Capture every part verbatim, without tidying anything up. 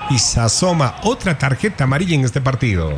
y se asoma otra tarjeta amarilla en este partido.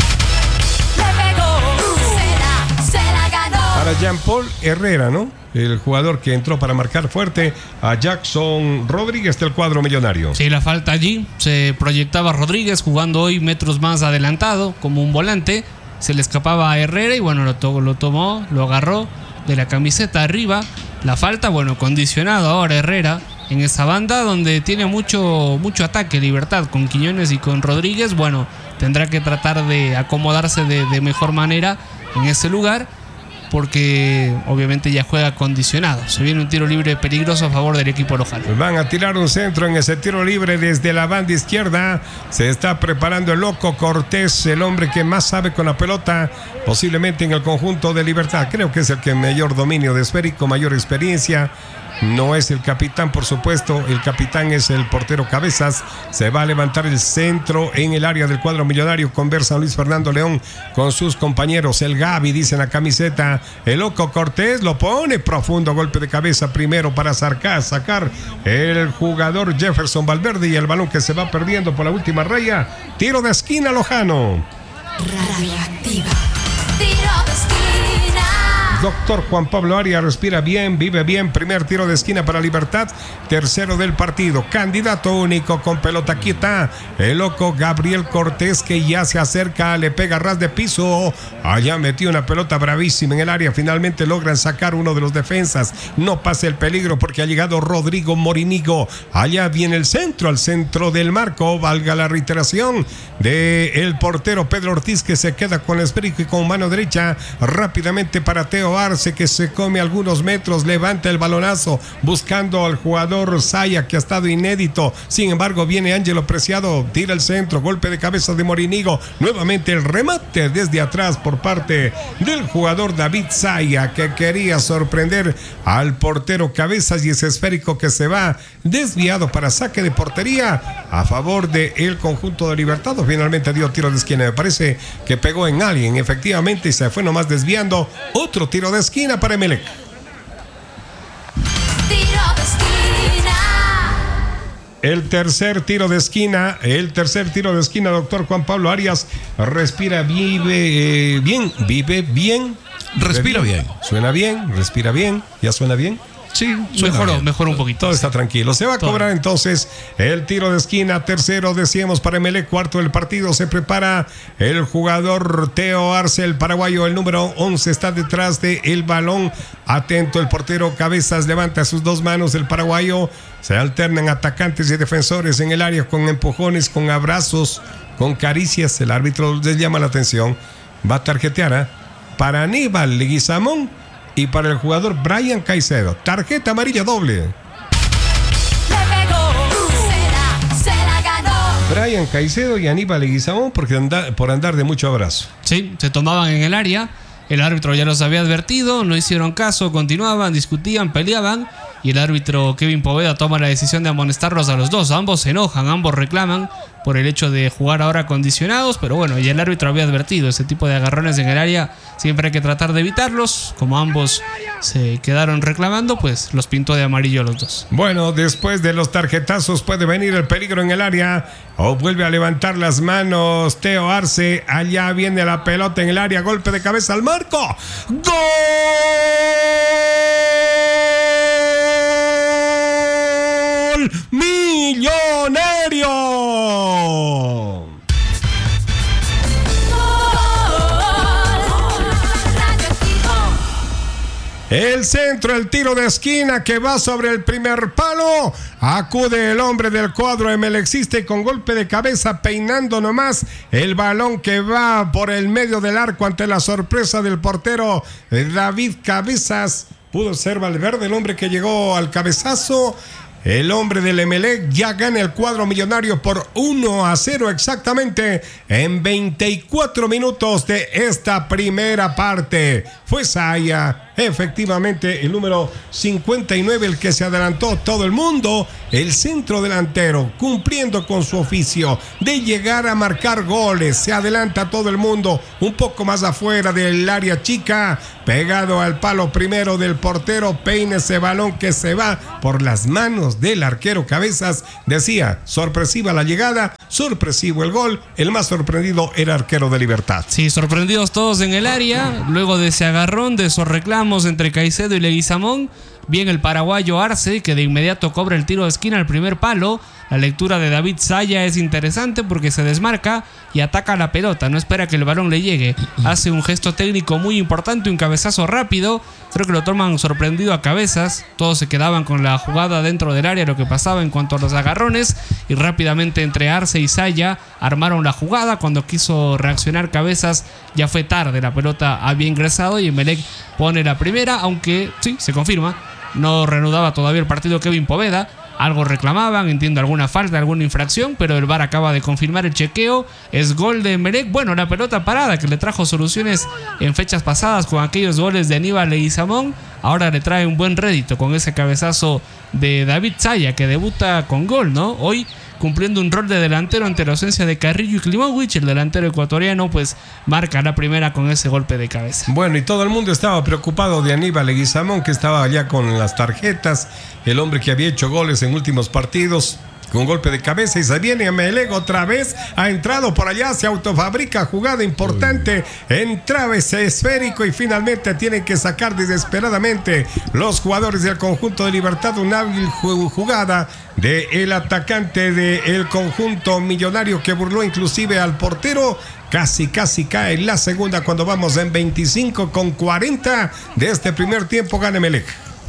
Para Jean-Paul Herrera, ¿no? El jugador que entró para marcar fuerte a Jackson Rodríguez del cuadro millonario. Sí, la falta allí. Se proyectaba Rodríguez jugando hoy metros más adelantado como un volante. Se le escapaba a Herrera y bueno, lo, to- lo tomó, lo agarró de la camiseta arriba. La falta, bueno, condicionado ahora Herrera en esa banda donde tiene mucho, mucho ataque, libertad con Quiñones y con Rodríguez. Bueno, tendrá que tratar de acomodarse de, de mejor manera en ese lugar, porque obviamente ya juega condicionado. Se viene un tiro libre peligroso a favor del equipo local. Van a tirar un centro en ese tiro libre desde la banda izquierda. Se está preparando el loco Cortés, el hombre que más sabe con la pelota, posiblemente en el conjunto de Libertad. Creo que es el que mayor dominio de esférico, mayor experiencia. No es el capitán, por supuesto. El capitán es el portero Cabezas. Se va a levantar el centro en el área del cuadro millonario. Conversa Luis Fernando León con sus compañeros. El Gaby, dice en la camiseta. El loco Cortés lo pone profundo. Golpe de cabeza primero para sacar, sacar el jugador Jefferson Valverde. Y el balón que se va perdiendo por la última raya. Tiro de esquina Lojano. Radioactiva. Tiro de esquina. Doctor Juan Pablo Arias respira bien, vive bien. Primer tiro de esquina para Libertad. Tercero del partido. Candidato único con pelota quieta. El loco Gabriel Cortés, que ya se acerca, le pega ras de piso. Allá metió una pelota bravísima en el área. Finalmente logran sacar uno de los defensas. No pasa el peligro porque ha llegado Rodrigo Morinigo. Allá viene el centro, al centro del marco. Valga la reiteración de el portero Pedro Ortiz, que se queda con el esférico y con mano derecha. Rápidamente para Teo Arce, que se come algunos metros, levanta el balonazo buscando al jugador Saya, que ha estado inédito. Sin embargo, viene Ángelo Preciado, tira el centro, golpe de cabeza de Morinigo. Nuevamente el remate desde atrás por parte del jugador David Saya, que quería sorprender al portero Cabezas, y ese esférico que se va desviado para saque de portería a favor del conjunto de Libertad. Finalmente dio tiro de esquina, me parece que pegó en alguien efectivamente y se fue nomás desviando. Otro tiro de esquina para Emelec. Tiro de esquina. El tercer tiro de esquina, el tercer tiro de esquina, doctor Juan Pablo Arias. Respira, vive eh, bien, vive bien. Respira bien. bien. Suena bien, respira bien, ya suena bien. Sí, mejoró, mejoró un poquito. Todo está tranquilo. Se va a cobrar entonces el tiro de esquina. Tercero, decíamos, para Emelec. Cuarto del partido. Se prepara el jugador Teo Arce, el paraguayo. El número once está detrás del balón. Atento el portero Cabezas. Levanta sus dos manos el paraguayo. Se alternan atacantes y defensores en el área con empujones, con abrazos, con caricias. El árbitro les llama la atención. Va a tarjetear ¿eh? para Aníbal Leguizamón y para el jugador Brian Caicedo. Tarjeta amarilla doble. Le pegó. Se la, se la ganó. Brian Caicedo y Aníbal Leguizamón porque anda, por andar de mucho abrazo. Sí, se tomaban en el área. El árbitro ya los había advertido, no hicieron caso, continuaban, discutían, peleaban. Y el árbitro Kevin Poveda toma la decisión de amonestarlos a los dos. Ambos se enojan, ambos reclaman por el hecho de jugar ahora condicionados. Pero bueno, ya el árbitro había advertido ese tipo de agarrones en el área. Siempre hay que tratar de evitarlos. Como ambos se quedaron reclamando, pues los pintó de amarillo a los dos. Bueno, después de los tarjetazos puede venir el peligro en el área. O vuelve a levantar las manos Teo Arce. Allá viene la pelota en el área. Golpe de cabeza al marco. ¡Gol! Millonario. El centro, el tiro de esquina que va sobre el primer palo. Acude el hombre del cuadro emelexista y con golpe de cabeza peinando nomás el balón que va por el medio del arco ante la sorpresa del portero David Cabezas. Pudo ser Valverde el hombre que llegó al cabezazo. El hombre del Emelec ya gana el cuadro millonario por uno a cero exactamente en veinticuatro minutos de esta primera parte. Fue Saya, efectivamente, el número cincuenta y nueve, el que se adelantó todo el mundo. El centro delantero, cumpliendo con su oficio de llegar a marcar goles. Se adelanta todo el mundo, un poco más afuera del área chica, pegado al palo primero del portero. Peina ese balón que se va por las manos del arquero Cabezas. Decía, sorpresiva la llegada, sorpresivo el gol. El más sorprendido era arquero de Libertad. Sí, sorprendidos todos en el área. Luego de ese agarrón, de esos reclamos entre Caicedo y Leguizamón, bien el paraguayo Arce, que de inmediato cobra el tiro de esquina al primer palo. La lectura de David Saya es interesante porque se desmarca y ataca la pelota, no espera que el balón le llegue. Hace un gesto técnico muy importante, un cabezazo rápido. Creo que lo toman sorprendido a Cabezas. Todos se quedaban con la jugada dentro del área, lo que pasaba en cuanto a los agarrones. Y rápidamente entre Arce y Saya armaron la jugada. Cuando quiso reaccionar Cabezas, ya fue tarde. La pelota había ingresado y Emelec pone la primera, aunque sí, se confirma. No reanudaba todavía el partido Kevin Poveda. Algo reclamaban, entiendo alguna falta, alguna infracción, pero el V A R acaba de confirmar el chequeo. Es gol de Emelec. Bueno, la pelota parada que le trajo soluciones en fechas pasadas con aquellos goles de Aníbal Leguizamón, ahora le trae un buen rédito con ese cabezazo de David Saya, que debuta con gol, ¿no? Hoy cumpliendo un rol de delantero ante la ausencia de Carrillo y Klimovich. El delantero ecuatoriano pues marca la primera con ese golpe de cabeza. Bueno, y todo el mundo estaba preocupado de Aníbal Leguizamón, que estaba allá con las tarjetas, el hombre que había hecho goles en últimos partidos, con golpe de cabeza, y se viene Emelec otra vez, ha entrado por allá, se autofabrica jugada importante, entraba ese esférico y finalmente tienen que sacar desesperadamente los jugadores del conjunto de Libertad. Una hábil jugada del atacante del conjunto millonario que burló inclusive al portero. Casi, casi cae la segunda cuando vamos en veinticinco con cuarenta de este primer tiempo. Gana Emelec.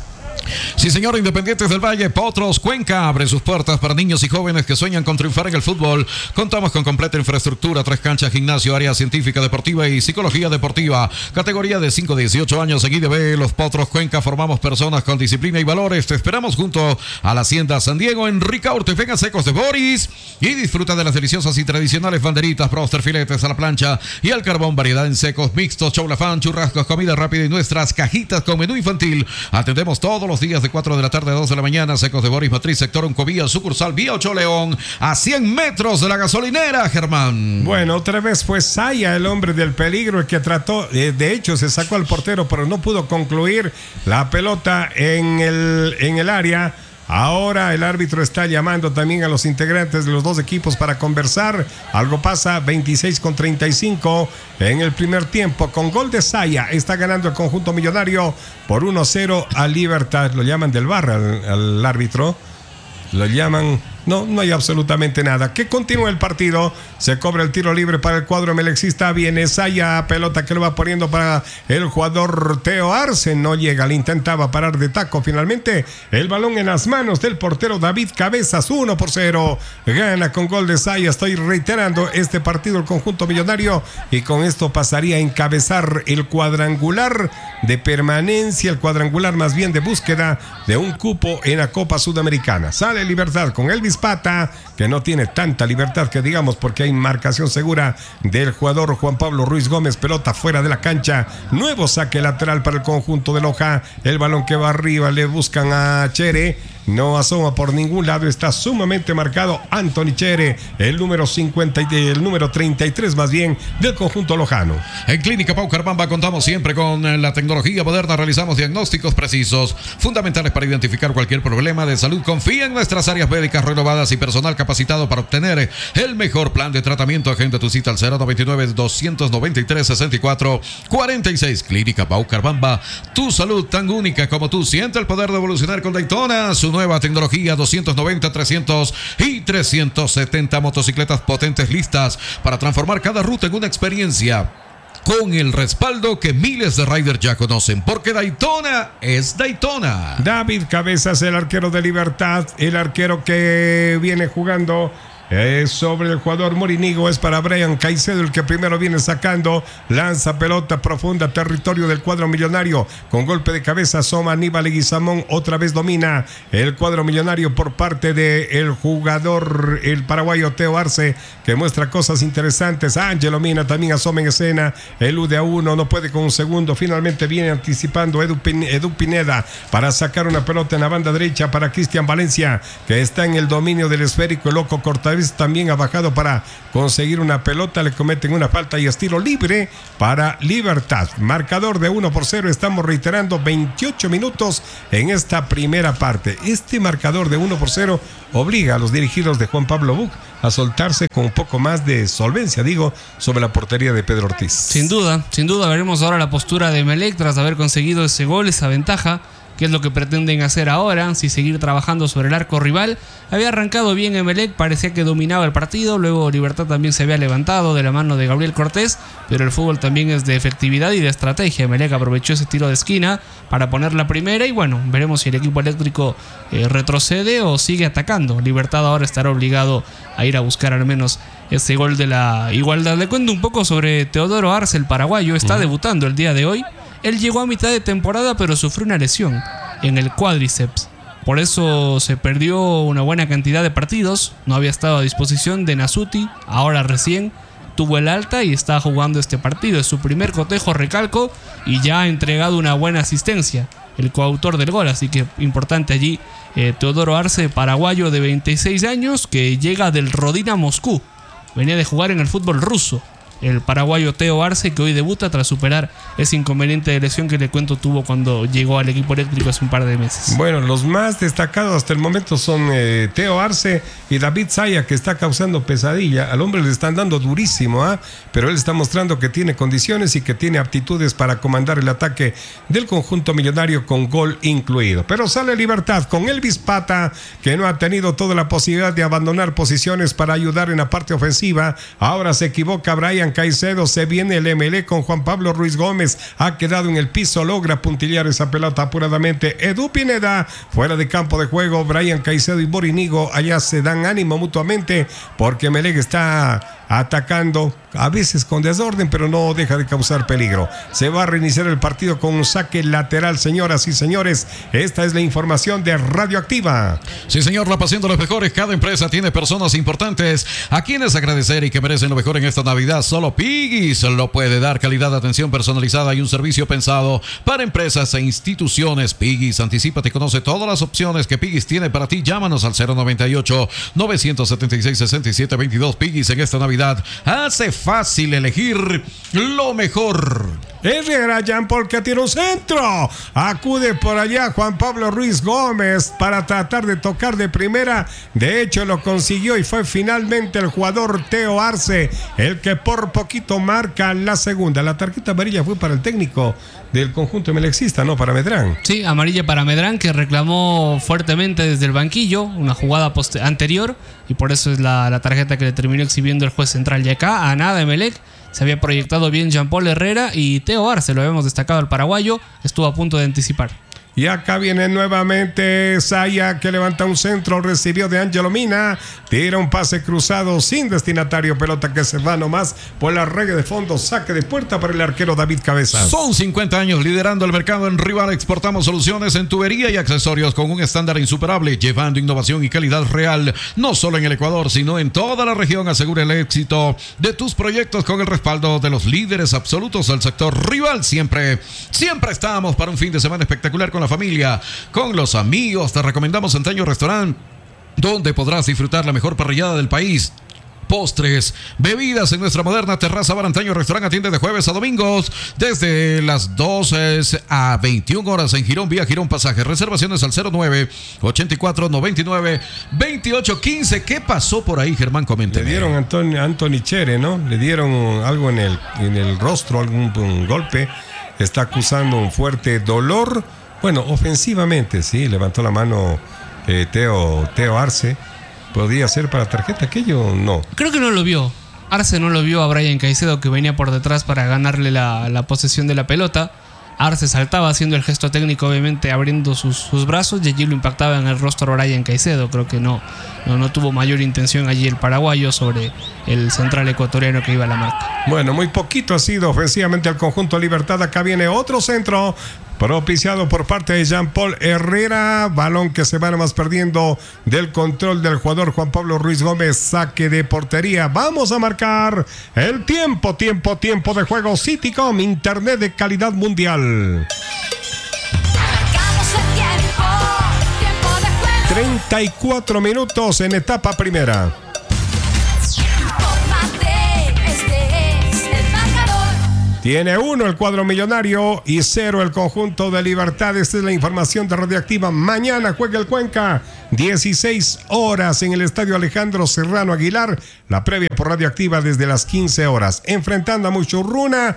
Sí, señor, Independientes del Valle, Potros Cuenca abre sus puertas para niños y jóvenes que sueñan con triunfar en el fútbol. Contamos con completa infraestructura, tres canchas, gimnasio, área científica, deportiva y psicología deportiva. Categoría de cinco a dieciocho años en I D B. Los Potros Cuenca formamos personas con disciplina y valores. Te esperamos junto a la Hacienda San Diego en Ricaurte. Venga Secos de Boris y disfruta de las deliciosas y tradicionales banderitas, broster, filetes a la plancha y al carbón, variedad en secos, mixtos, choulafán, churrascos, comida rápida y nuestras cajitas con menú infantil. Atendemos todos los días de cuatro de la tarde a dos de la mañana. Secos de Boris, matriz, sector Oncovía, sucursal Vía Ocho León, a cien metros de la gasolinera, Germán. Bueno, otra vez fue Saya, el hombre del peligro, el que trató, eh, de hecho se sacó al portero, pero no pudo concluir la pelota en el, en el área. Ahora el árbitro está llamando también a los integrantes de los dos equipos para conversar. Algo pasa, veintiséis con treinta y cinco en el primer tiempo. Con gol de Saya está ganando el conjunto millonario por uno cero a Libertad. Lo llaman del V A R al, al árbitro. Lo llaman... No, no hay absolutamente nada. Que continúe el partido. Se cobra el tiro libre para el cuadro melecista. Viene Saya, pelota que lo va poniendo para el jugador Teo Arce. No llega, le intentaba parar de taco. Finalmente, el balón en las manos del portero David Cabezas. uno por cero. Gana con gol de Saya. Estoy reiterando este partido el conjunto millonario. Y con esto pasaría a encabezar el cuadrangular de permanencia. El cuadrangular más bien de búsqueda de un cupo en la Copa Sudamericana. Sale Libertad con Elvis Pata, que no tiene tanta libertad que digamos porque hay marcación segura del jugador Juan Pablo Ruiz Gómez. Pelota fuera de la cancha, nuevo saque lateral para el conjunto de Loja. El balón que va arriba, le buscan a Chere, no asoma por ningún lado, está sumamente marcado Anthony Chere, el número cincuenta y el número treinta y tres más bien del conjunto lojano. En Clínica Pau Carvamba contamos siempre con la tecnología moderna, realizamos diagnósticos precisos, fundamentales para identificar cualquier problema de salud. Confía en nuestras áreas médicas renovadas y personal capacitado para obtener el mejor plan de tratamiento. Agenda tu cita al cero noventa y nueve, doscientos noventa y tres, sesenta y cuatro cuarenta y seis. Clínica Pau Carvamba, tu salud tan única como tú. Siente el poder de evolucionar con Daytona, su nueva tecnología, doscientos noventa, trescientos y trescientos setenta motocicletas potentes listas para transformar cada ruta en una experiencia, con el respaldo que miles de riders ya conocen, porque Daytona es Daytona. David Cabezas, el arquero de Libertad, el arquero que viene jugando Eh, sobre el jugador Morinigo, es para Brian Caicedo, el que primero viene sacando, lanza pelota profunda, territorio del cuadro millonario, con golpe de cabeza asoma Aníbal Leguizamón, otra vez domina el cuadro millonario por parte del jugador, el paraguayo Teo Arce, que muestra cosas interesantes. Ángelo Mina también asoma en escena, el U de a uno, no puede con un segundo, finalmente viene anticipando Edu, Pin- Edu Pineda para sacar una pelota en la banda derecha para Cristian Valencia, que está en el dominio del esférico. El loco Cortavez también ha bajado para conseguir una pelota, le cometen una falta y estilo libre para Libertad. Marcador de uno por cero, estamos reiterando veintiocho minutos en esta primera parte. Este marcador de uno por cero obliga a los dirigidos de Juan Pablo Buc a soltarse con un poco más de solvencia, digo, sobre la portería de Pedro Ortiz. Sin duda, sin duda veremos ahora la postura de Emelec tras haber conseguido ese gol, esa ventaja. ¿Qué es lo que pretenden hacer ahora? Si seguir trabajando sobre el arco rival. Había arrancado bien Emelec, parecía que dominaba el partido. Luego Libertad también se había levantado de la mano de Gabriel Cortés. Pero el fútbol también es de efectividad y de estrategia. Emelec aprovechó ese tiro de esquina para poner la primera. Y bueno, veremos si el equipo eléctrico eh, retrocede o sigue atacando. Libertad ahora estará obligado a ir a buscar al menos ese gol de la igualdad. Le cuento un poco sobre Teodoro Arce, el paraguayo. Está uh-huh. debutando el día de hoy. Él llegó a mitad de temporada, pero sufrió una lesión en el cuádriceps. Por eso se perdió una buena cantidad de partidos. No había estado a disposición de Nasuti. Ahora recién tuvo el alta y está jugando este partido. Es su primer cotejo, recalco, y ya ha entregado una buena asistencia. El coautor del gol, así que importante allí eh, Teodoro Arce, paraguayo de veintiséis años, que llega del Rodina Moscú. Venía de jugar en el fútbol ruso. El paraguayo Teo Arce, que hoy debuta tras superar ese inconveniente de lesión que le cuento tuvo cuando llegó al equipo eléctrico hace un par de meses. Bueno, los más destacados hasta el momento son eh, Teo Arce y David Zaya, que está causando pesadilla. Al hombre le están dando durísimo, ¿ah? Pero él está mostrando que tiene condiciones y que tiene aptitudes para comandar el ataque del conjunto millonario con gol incluido. Pero sale Libertad con Elvis Pata, que no ha tenido toda la posibilidad de abandonar posiciones para ayudar en la parte ofensiva. Ahora se equivoca Brian Caicedo, se viene el Emelec con Juan Pablo Ruiz Gómez, ha quedado en el piso, logra puntillar esa pelota apuradamente. Edu Pineda, fuera de campo de juego. Brian Caicedo y Borinigo allá se dan ánimo mutuamente porque Emelec está atacando, a veces con desorden, pero no deja de causar peligro. Se va a reiniciar el partido con un saque lateral, señoras y señores. Esta es la información de Radioactiva. Sí, señor, la pasión de los mejores. Cada empresa tiene personas importantes a quienes agradecer y que merecen lo mejor en esta Navidad. Solo Piggy's lo puede dar. Calidad, atención personalizada y un servicio pensado para empresas e instituciones. Piggy's, anticípate y conoce todas las opciones que Piggy's tiene para ti. Llámanos al cero noventa y ocho, novecientos setenta y seis, sesenta y siete veintidós. Piggy's, en esta Navidad hace fácil elegir lo mejor. Herrera, Jean Paul, que tira un centro. Acude por allá Juan Pablo Ruiz Gómez para tratar de tocar de primera. De hecho, lo consiguió y fue finalmente el jugador Teo Arce el que por poquito marca la segunda. La tarjeta amarilla fue para el técnico del conjunto emelexista, no para Medrán. Sí, amarilla para Medrán, que reclamó fuertemente desde el banquillo una jugada poste- anterior, y por eso es la, la tarjeta que le terminó exhibiendo el juez central. Y acá a nada Emelec. Se había proyectado bien Jean Paul Herrera y Teo Arce, lo habíamos destacado al paraguayo, estuvo a punto de anticipar. Y acá viene nuevamente Zaya, que levanta un centro, recibió de Ángelo Mina, tira un pase cruzado sin destinatario, pelota que se va nomás por la regla de fondo, saque de puerta para el arquero David Cabezas. Son cincuenta años liderando el mercado en Rival. Exportamos soluciones en tubería y accesorios con un estándar insuperable, llevando innovación y calidad real, no solo en el Ecuador, sino en toda la región. Asegura el éxito de tus proyectos con el respaldo de los líderes absolutos del sector. Rival, siempre, siempre estamos para un fin de semana espectacular con la familia, con los amigos. Te recomendamos Antaño Restaurant, donde podrás disfrutar la mejor parrillada del país. Postres, bebidas en nuestra moderna terraza bar Antaño Restaurant. Atiende de jueves a domingos desde las doce a veintiuna horas en Girón, vía Girón Pasaje. Reservaciones al cero nueve, ochenta y cuatro, noventa y nueve, veintiocho, quince. ¿Qué pasó por ahí, Germán? Coménteme. Le dieron a Anthony, Anthony Chere, ¿no? Le dieron algo en el, en el rostro, algún un golpe. Está acusando un fuerte dolor. Bueno, ofensivamente, sí, levantó la mano eh, Teo, Teo Arce. ¿Podría ser para tarjeta aquello? No. Creo que no lo vio. Arce no lo vio a Brian Caicedo, que venía por detrás para ganarle la, la posesión de la pelota. Arce saltaba haciendo el gesto técnico, obviamente abriendo sus, sus brazos, y allí lo impactaba en el rostro Brian Caicedo. Creo que no, no, no tuvo mayor intención allí el paraguayo sobre el central ecuatoriano que iba a la marca. Bueno, muy poquito ha sido ofensivamente al conjunto Libertad. Acá viene otro centro propiciado por parte de Jean Paul Herrera, balón que se va nomás perdiendo del control del jugador Juan Pablo Ruiz Gómez, saque de portería. Vamos a marcar el tiempo, tiempo, tiempo de juego. Citycom, internet de calidad mundial. Marcamos el tiempo, tiempo de juego. treinta y cuatro minutos en etapa primera. Infórmate, este es el marcador. Tiene uno el cuadro millonario y cero el conjunto de Libertad. Esta es la información de Radioactiva. Mañana juega el Cuenca, dieciséis horas en el estadio Alejandro Serrano Aguilar. La previa por Radioactiva desde las quince horas. Enfrentando a Muchurruna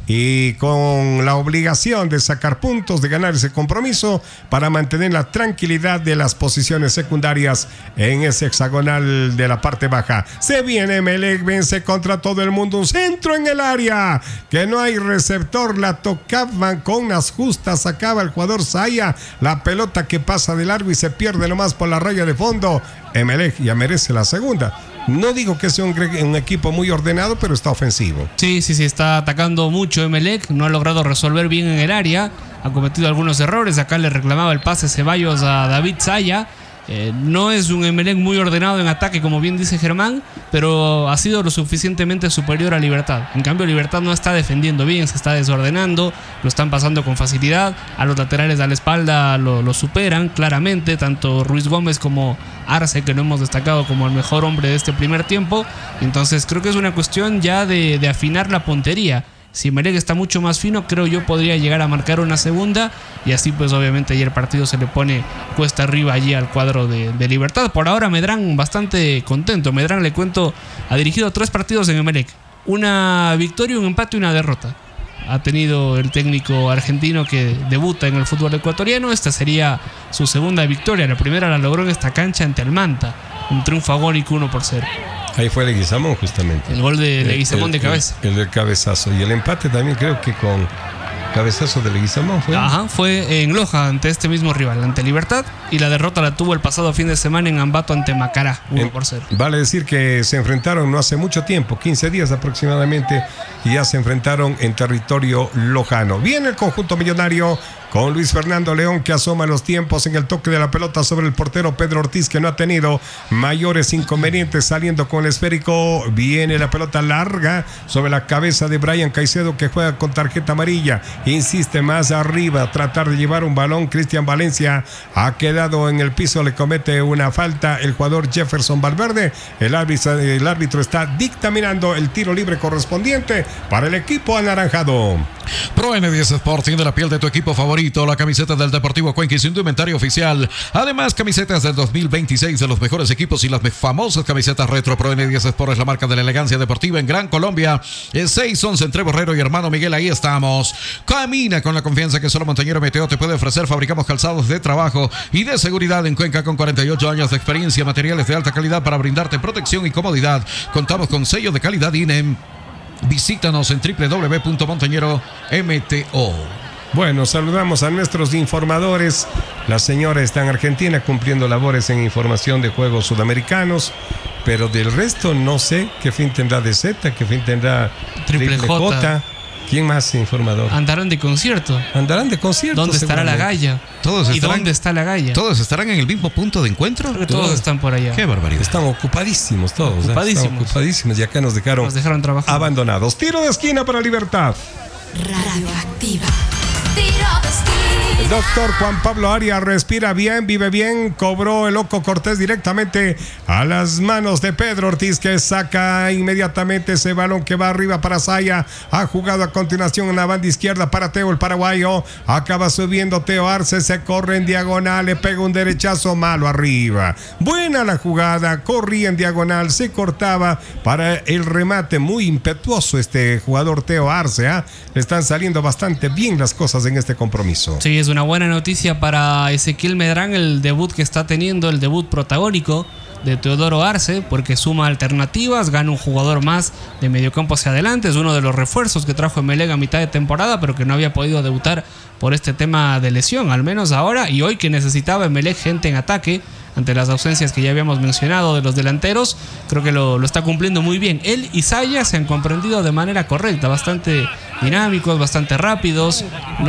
y con la obligación de sacar puntos, de ganar ese compromiso para mantener la tranquilidad de las posiciones secundarias en ese hexagonal de la parte baja. Se viene Emelec, vence contra todo el mundo, un centro en el área, que no hay receptor, la tocaban con las justas, sacaba el jugador Saya, la pelota que pasa de largo y se pierde nomás por la raya de fondo. Emelec ya merece la segunda. No digo que sea un, un equipo muy ordenado, pero está ofensivo. Sí, sí, sí, está atacando mucho Emelec. No ha logrado resolver bien en el área. Ha cometido algunos errores. Acá le reclamaba el pase Ceballos a David Saya. Eh, no es un Emelec muy ordenado en ataque, como bien dice Germán, pero ha sido lo suficientemente superior a Libertad. En cambio, Libertad no está defendiendo bien, se está desordenando, lo están pasando con facilidad. A los laterales a la espalda lo, lo superan claramente, tanto Ruiz Gómez como Arce, que lo hemos destacado como el mejor hombre de este primer tiempo. Entonces creo que es una cuestión ya de, de afinar la puntería. Si Emelec está mucho más fino, creo yo podría llegar a marcar una segunda, y así pues obviamente ahí el partido se le pone cuesta arriba allí al cuadro de, de Libertad. Por ahora Medrán bastante contento. Medrán, le cuento, ha dirigido tres partidos en Emelec, una victoria, un empate y una derrota. Ha tenido el técnico argentino que debuta en el fútbol ecuatoriano. Esta sería su segunda victoria. La primera la logró en esta cancha ante el Manta, un triunfo agónico uno por cero. Ahí fue Leguizamón justamente. El gol de Leguizamón de cabeza. El, el del cabezazo. Y el empate también creo que con cabezazo de Leguizamón fue. Ajá, fue en Loja ante este mismo rival, ante Libertad. Y la derrota la tuvo el pasado fin de semana en Ambato ante Macará, uno por cero. Vale decir que se enfrentaron no hace mucho tiempo, quince días aproximadamente, y ya se enfrentaron en territorio lojano. Viene el conjunto millonario con Luis Fernando León, que asoma los tiempos en el toque de la pelota sobre el portero Pedro Ortiz, que no ha tenido mayores inconvenientes saliendo con el esférico. Viene la pelota larga sobre la cabeza de Brian Caicedo, que juega con tarjeta amarilla. Insiste más arriba a tratar de llevar un balón. Cristian Valencia ha quedado en el piso, le comete una falta el jugador Jefferson Valverde. El árbitro, el árbitro está dictaminando el tiro libre correspondiente para el equipo anaranjado. Pro N diez Sporting, de la piel de tu equipo favorito, la camiseta del Deportivo Cuenca y su indumentario oficial. Además, camisetas del dos mil veintiséis de los mejores equipos y las famosas camisetas retro. Pro N diez Sport es la marca de la elegancia deportiva en Gran Colombia. Es seis once entre Borrero y Hermano Miguel, ahí estamos. Camina con la confianza que solo Montañero Meteo te puede ofrecer. Fabricamos calzados de trabajo y de seguridad en Cuenca con cuarenta y ocho años de experiencia, materiales de alta calidad para brindarte protección y comodidad. Contamos con sello de calidad I N E M. Visítanos en doble u doble u doble u punto montañero m t o. Bueno, saludamos a nuestros informadores. La señora está en Argentina cumpliendo labores en información de juegos sudamericanos, pero del resto no sé qué fin tendrá de Z, qué fin tendrá Triple, Triple J. J. ¿Quién más informador? Andarán de concierto. Andarán de concierto. ¿Dónde estará la Galla? Todos ¿Y estarán, dónde está la Galla? ¿Todos estarán en el mismo punto de encuentro? Creo que todos, todos están por allá. Qué barbaridad. Están ocupadísimos todos. Ocupadísimos. ¿eh? Están ocupadísimos y acá nos dejaron, nos dejaron trabajar. Abandonados. Tiro de esquina para Libertad. Radioactiva. Tiro de esquina. El doctor Juan Pablo Arias respira bien, vive bien. Cobró el Loco Cortés directamente a las manos de Pedro Ortiz, que saca inmediatamente ese balón que va arriba para Saya. Ha jugado a continuación en la banda izquierda para Teo, el paraguayo. Acaba subiendo Teo Arce, se corre en diagonal, le pega un derechazo malo arriba. Buena la jugada, corría en diagonal, se cortaba para el remate. Muy impetuoso este jugador Teo Arce. ¿eh? Le están saliendo bastante bien las cosas en este compromiso. Sí, es una buena noticia para Ezequiel Medrán, el debut que está teniendo, el debut protagónico de Teodoro Arce, porque suma alternativas, gana un jugador más de mediocampo hacia adelante. Es uno de los refuerzos que trajo Emelec a mitad de temporada, pero que no había podido debutar por este tema de lesión, al menos ahora, y hoy que necesitaba Emelec gente en ataque ante las ausencias que ya habíamos mencionado de los delanteros. Creo que lo, lo está cumpliendo muy bien. Él y Saya se han comprendido de manera correcta, bastante dinámicos, bastante rápidos,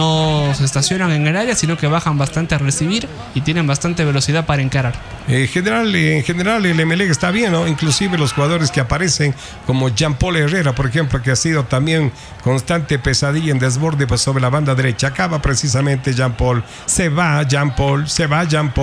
no se estacionan en el área, sino que bajan bastante a recibir y tienen bastante velocidad para encarar. En general, en general el Emelec está bien, ¿no? Inclusive los jugadores que aparecen, como Jean Paul Herrera, por ejemplo, que ha sido también constante pesadilla en desborde pues, sobre la banda derecha. Acaba precisamente Jean Paul, se va Jean Paul, se va Jean Paul.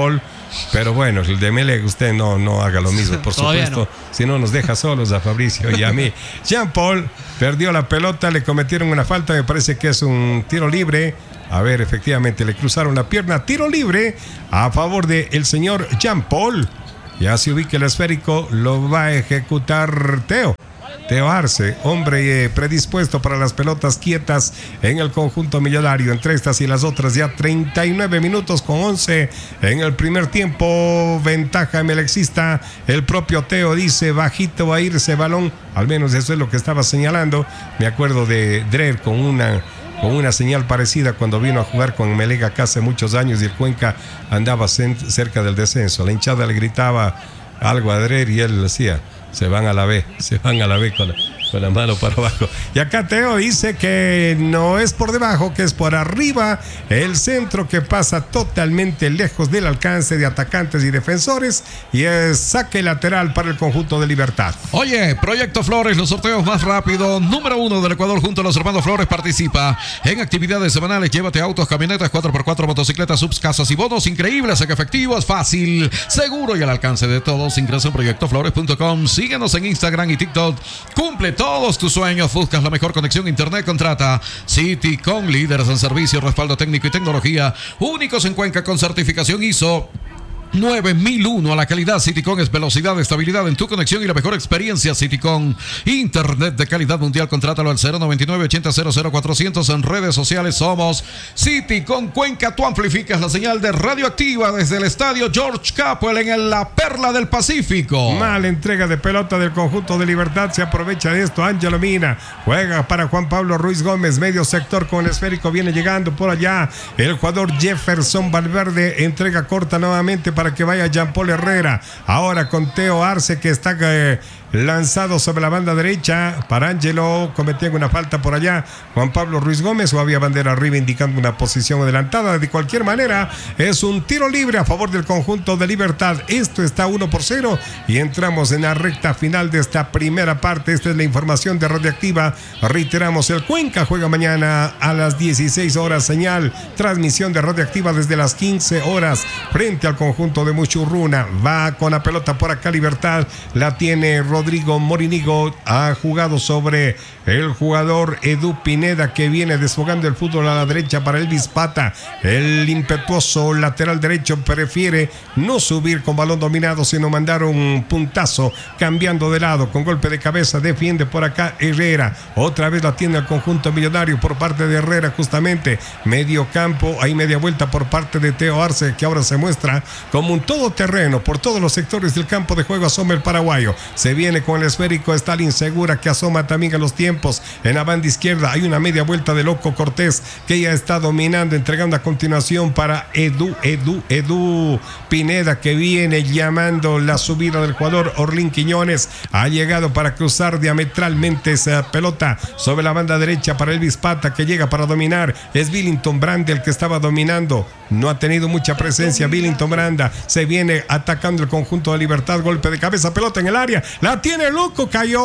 Pero bueno, el de Melec, usted no, no haga lo mismo, por supuesto. No. Si no, nos deja solos a Fabricio y a mí. Jean Paul perdió la pelota, le cometieron una falta, me parece que es un tiro libre. A ver, efectivamente, le cruzaron la pierna. Tiro libre a favor del señor Jean Paul. Ya se ubica el esférico, lo va a ejecutar Teo. Teo Arce, hombre eh, predispuesto para las pelotas quietas en el conjunto millonario. Entre estas y las otras ya treinta y nueve minutos con once en el primer tiempo. Ventaja melexista. El propio Teo dice bajito va a irse balón. Al menos eso es lo que estaba señalando. Me acuerdo de Drer con una... con una señal parecida cuando vino a jugar con Melec acá hace muchos años y el Cuenca andaba cerca del descenso. La hinchada le gritaba algo a Drer y él decía, se van a la B, se van a la B con la, con la mano para abajo. Y acá Teo dice que no es por debajo, que es por arriba. El centro que pasa totalmente lejos del alcance de atacantes y defensores. Y es saque lateral para el conjunto de Libertad. Oye, Proyecto Flores, los sorteos más rápidos. Número uno del Ecuador junto a los hermanos Flores participa en actividades semanales. Llévate autos, camionetas, cuatro por cuatro, motocicletas, subs, casas y bonos increíbles en efectivo. Es fácil, seguro y al alcance de todos. Ingresa en proyecto flores punto com. Síguenos en Instagram y TikTok. Cumple todos tus sueños. Buscas la mejor conexión a internet. Contrata Citycom, líderes en servicio, respaldo técnico y tecnología. Únicos en Cuenca con certificación I S O nueve mil uno a la calidad. Citycom es velocidad, estabilidad en tu conexión y la mejor experiencia. Citycom, internet de calidad mundial. Contrátalo al cero noventa y nueve ochenta cero cero cuatrocientos. En redes sociales somos Citycom Cuenca. Tú amplificas la señal de Radioactiva desde el estadio George Capwell en el, la Perla del Pacífico. Mala entrega de pelota del conjunto de Libertad. Se aprovecha de esto Ángelo Mina. Juega para Juan Pablo Ruiz Gómez. Medio sector con el esférico. Viene llegando por allá el jugador Jefferson Valverde. Entrega corta nuevamente para que vaya Jean Paul Herrera. Ahora con Teo Arce que está eh, lanzado sobre la banda derecha para Ángelo, cometiendo una falta por allá Juan Pablo Ruiz Gómez, o había bandera arriba indicando una posición adelantada. De cualquier manera es un tiro libre a favor del conjunto de Libertad. Esto está uno por cero y entramos en la recta final de esta primera parte. Esta es la información de Radioactiva. Reiteramos, el Cuenca juega mañana a las dieciséis horas, señal, transmisión de Radioactiva desde las quince horas frente al conjunto de Muchurruna. Va con la pelota por acá Libertad, la tiene Rodrigo Morinigo, ha jugado sobre el jugador Edu Pineda, que viene desfogando el fútbol a la derecha para Elvis Pata. El impetuoso lateral derecho prefiere no subir con balón dominado, sino mandar un puntazo cambiando de lado con golpe de cabeza. Defiende por acá Herrera, otra vez la tiene el conjunto millonario por parte de Herrera, justamente medio campo, hay media vuelta por parte de Teo Arce, que ahora se muestra como un todoterreno por todos los sectores del campo de juego. Asoma el paraguayo, se viene con el esférico Stalin Segura, que asoma también a los tiempos. En la banda izquierda hay una media vuelta de Loco Cortés, que ya está dominando, entregando a continuación para Edu, Edu, Edu Pineda, que viene llamando la subida del jugador Orlín Quiñones. Ha llegado para cruzar diametralmente esa pelota sobre la banda derecha para Elvis Pata, que llega para dominar. Es Billington Branda el que estaba dominando, no ha tenido mucha presencia. Billington Branda se viene atacando el conjunto de Libertad, golpe de cabeza, pelota en el área, la tiene Loco, cayó,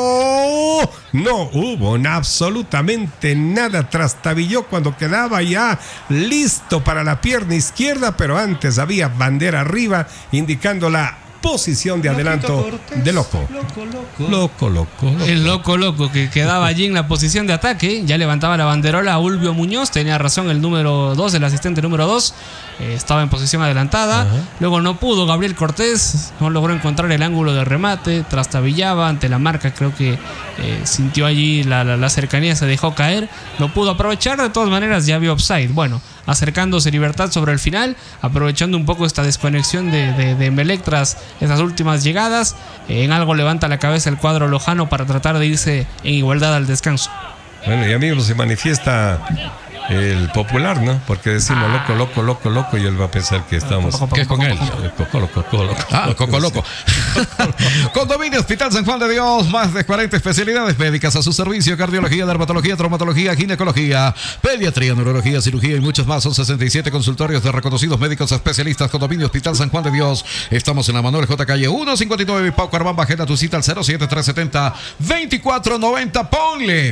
no hubo absolutamente nada, trastabilló cuando quedaba ya listo para la pierna izquierda, pero antes había bandera arriba indicando la posición de adelanto de Loco. Loco, loco. Loco, loco, loco. El loco, loco, que quedaba allí en la posición de ataque. Ya levantaba la banderola Ulvio Muñoz. Tenía razón el número dos, el asistente número dos. Eh, estaba en posición adelantada. Uh-huh. Luego no pudo Gabriel Cortés. No logró encontrar el ángulo de remate. Trastabillaba ante la marca. Creo que eh, sintió allí la, la, la cercanía. Se dejó caer. No pudo aprovechar. De todas maneras ya vio offside. Bueno, acercándose Libertad sobre el final, aprovechando un poco esta desconexión de, de, de Melec tras esas últimas llegadas. Eh, en algo levanta la cabeza el cuadro lojano para tratar de irse en igualdad al descanso. Bueno, y amigos, se manifiesta el popular, ¿no? Porque decimos loco, loco, loco, loco, y él va a pensar que estamos... ¿Qué es con él? Coco, loco, coco, loco. Ah, coco, loco. Condominio Hospital San Juan de Dios, más de cuarenta especialidades médicas a su servicio: cardiología, dermatología, traumatología, ginecología, pediatría, neurología, cirugía y muchos más. Son sesenta y siete consultorios de reconocidos médicos especialistas. Condominio Hospital San Juan de Dios. Estamos en la Manuel J. Calle uno cincuenta y nueve, Pauco Armamba. Agenda tu cita al cero siete tres setenta veinticuatro noventa. Ponle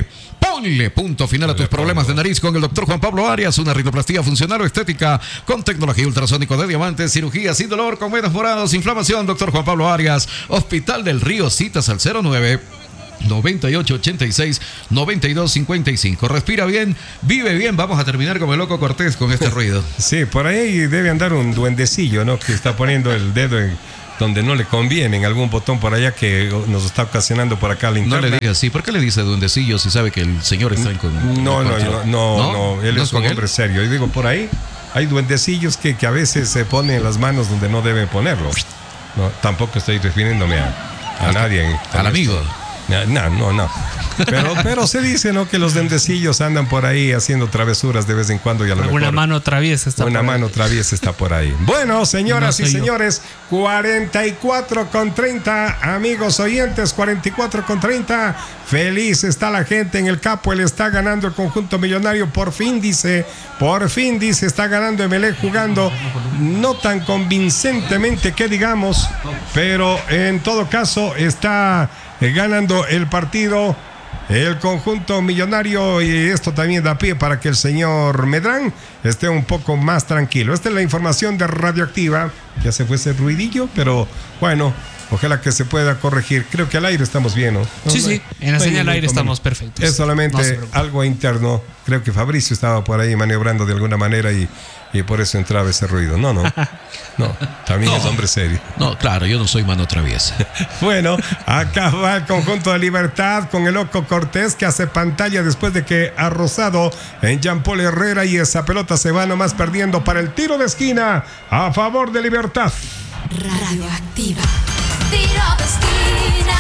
Ponle punto final a tus problemas de nariz con el doctor Juan Pablo Arias, una rinoplastia funcional o estética con tecnología ultrasónico de diamantes, cirugía sin dolor, con venas moradas, inflamación. Doctor Juan Pablo Arias, Hospital del Río, citas al cero nueve noventa y ocho ochenta y seis noventa y dos cincuenta y cinco. Respira bien, vive bien. Vamos a terminar como el loco Cortés con este ruido. Sí, por ahí debe andar un duendecillo, ¿no? Que está poniendo el dedo en donde no le conviene, en algún botón por allá que nos está ocasionando por acá la interna. No le diga así. ¿Por qué le dice duendecillo si sabe que el señor está en con? No, no, no, no, no, él ¿No es un hombre él? serio. Yo digo, por ahí hay duendecillos que, que a veces se ponen las manos donde no deben ponerlos. No, tampoco estoy refiriéndome a, a nadie. En, al amigo. No, no, no. Pero, pero se dice, ¿no? Que los duendecillos andan por ahí haciendo travesuras de vez en cuando y a lo mejor. Una mano traviesa está Una por mano ahí. traviesa está por ahí. Bueno, señoras No y soy señores, cuarenta y cuatro con treinta, amigos oyentes, cuarenta y cuatro con treinta. Feliz está la gente en el Capo. Él está ganando el conjunto millonario. Por fin dice, por fin dice, está ganando Emelec jugando no tan convincentemente que digamos, pero en todo caso está ganando el partido el conjunto millonario, y esto también da pie para que el señor Medrán esté un poco más tranquilo. Esta es la información de Radioactiva. Ya se fue ese ruidillo, pero bueno, ojalá que se pueda corregir. Creo que al aire estamos bien, ¿no? Sí, no, sí, en la no señal al aire inconveniente. estamos perfectos. Es solamente No se preocupe. algo interno. Creo que Fabricio estaba por ahí maniobrando de alguna manera y, y por eso entraba ese ruido. No, no. No, también No. es hombre serio. No, claro, yo no soy mano traviesa. Bueno, acá va el conjunto de Libertad con el loco Cortés, que hace pantalla después de que ha rozado en Jean Paul Herrera, y esa pelota se va nomás perdiendo para el tiro de esquina a favor de Libertad. Radioactiva. Tiro de esquina.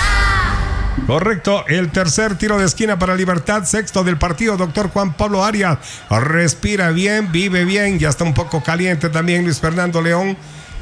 Correcto, el tercer tiro de esquina para Libertad, sexto del partido. Doctor Juan Pablo Arias respira bien, vive bien, ya está un poco caliente también Luis Fernando León,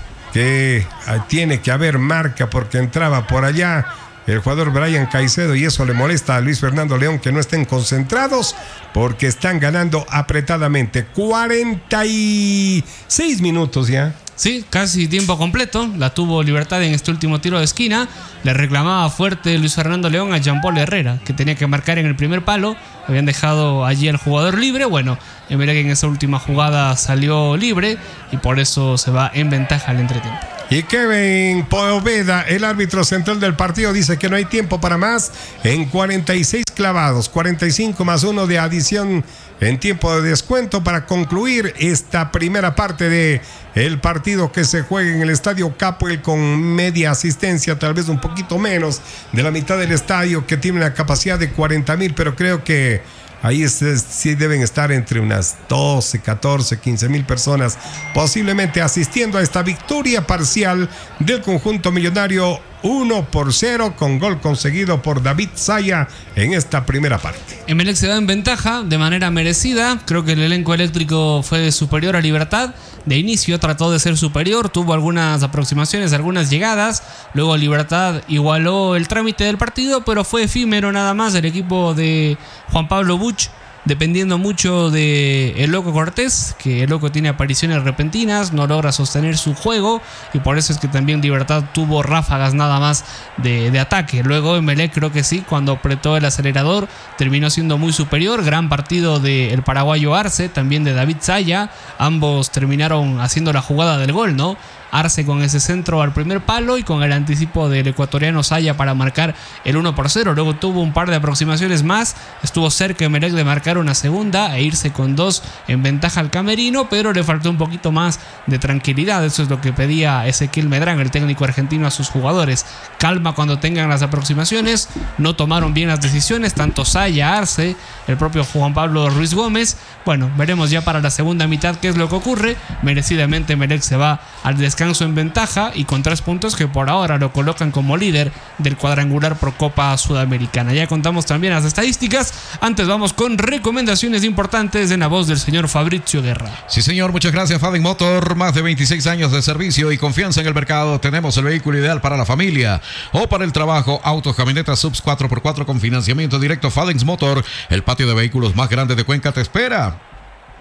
que ah, tiene que haber marca porque entraba por allá el jugador Brian Caicedo, y eso le molesta a Luis Fernando León, que no estén concentrados porque están ganando apretadamente. cuarenta y seis minutos ya. Sí, casi tiempo completo. La tuvo Libertad en este último tiro de esquina. Le reclamaba fuerte Luis Fernando León a Jean Paul Herrera, que tenía que marcar en el primer palo. Habían dejado allí al jugador libre. Bueno, Emelec en esa última jugada salió libre y por eso se va en ventaja al entretiempo. Y Kevin Poveda, el árbitro central del partido, dice que no hay tiempo para más en cuarenta y seis clavados, cuarenta y cinco más uno de adición en tiempo de descuento para concluir esta primera parte de el partido que se juega en el Estadio Capoel, con media asistencia, tal vez un poquito menos de la mitad del estadio, que tiene una capacidad de cuarenta mil, pero creo que ahí es, es, sí deben estar entre unas doce, catorce, quince mil personas posiblemente asistiendo a esta victoria parcial del conjunto millonario, uno por cero, con gol conseguido por David Zaya en esta primera parte. Emelec se da en ventaja de manera merecida. Creo que el elenco eléctrico fue superior a Libertad. De inicio trató de ser superior, tuvo algunas aproximaciones, algunas llegadas. Luego Libertad igualó el trámite del partido, pero fue efímero nada más. El equipo de Juan Pablo Buch, dependiendo mucho de el loco Cortés, que el loco tiene apariciones repentinas, no logra sostener su juego, y por eso es que también Libertad tuvo ráfagas nada más de, de ataque. Luego Emelec, creo que sí, cuando apretó el acelerador, terminó siendo muy superior. Gran partido del paraguayo Arce, también de David Zaya. Ambos terminaron haciendo la jugada del gol, ¿no? Arce con ese centro al primer palo y con el anticipo del ecuatoriano Zaya para marcar el uno por cero. Luego tuvo un par de aproximaciones más, estuvo cerca Emelec de marcar una segunda e irse con dos en ventaja al camerino, pero le faltó un poquito más de tranquilidad. Eso es lo que pedía Ezequiel Medrán, el técnico argentino, a sus jugadores: calma cuando tengan las aproximaciones. No tomaron bien las decisiones, tanto Zaya, Arce, el propio Juan Pablo Ruiz Gómez. Bueno, veremos ya para la segunda mitad qué es lo que ocurre. Merecidamente Emelec se va al descanso en ventaja y con tres puntos que por ahora lo colocan como líder del cuadrangular por Copa Sudamericana. Ya contamos también las estadísticas. Antes vamos con recomendaciones importantes en la voz del señor Fabricio Guerra. Sí, señor, muchas gracias. Fading Motor, más de veintiséis años de servicio y confianza en el mercado. Tenemos el vehículo ideal para la familia o para el trabajo. Autos, camionetas, subs cuatro por cuatro con financiamiento directo. Fading Motor, el patio de vehículos más grande de Cuenca te espera.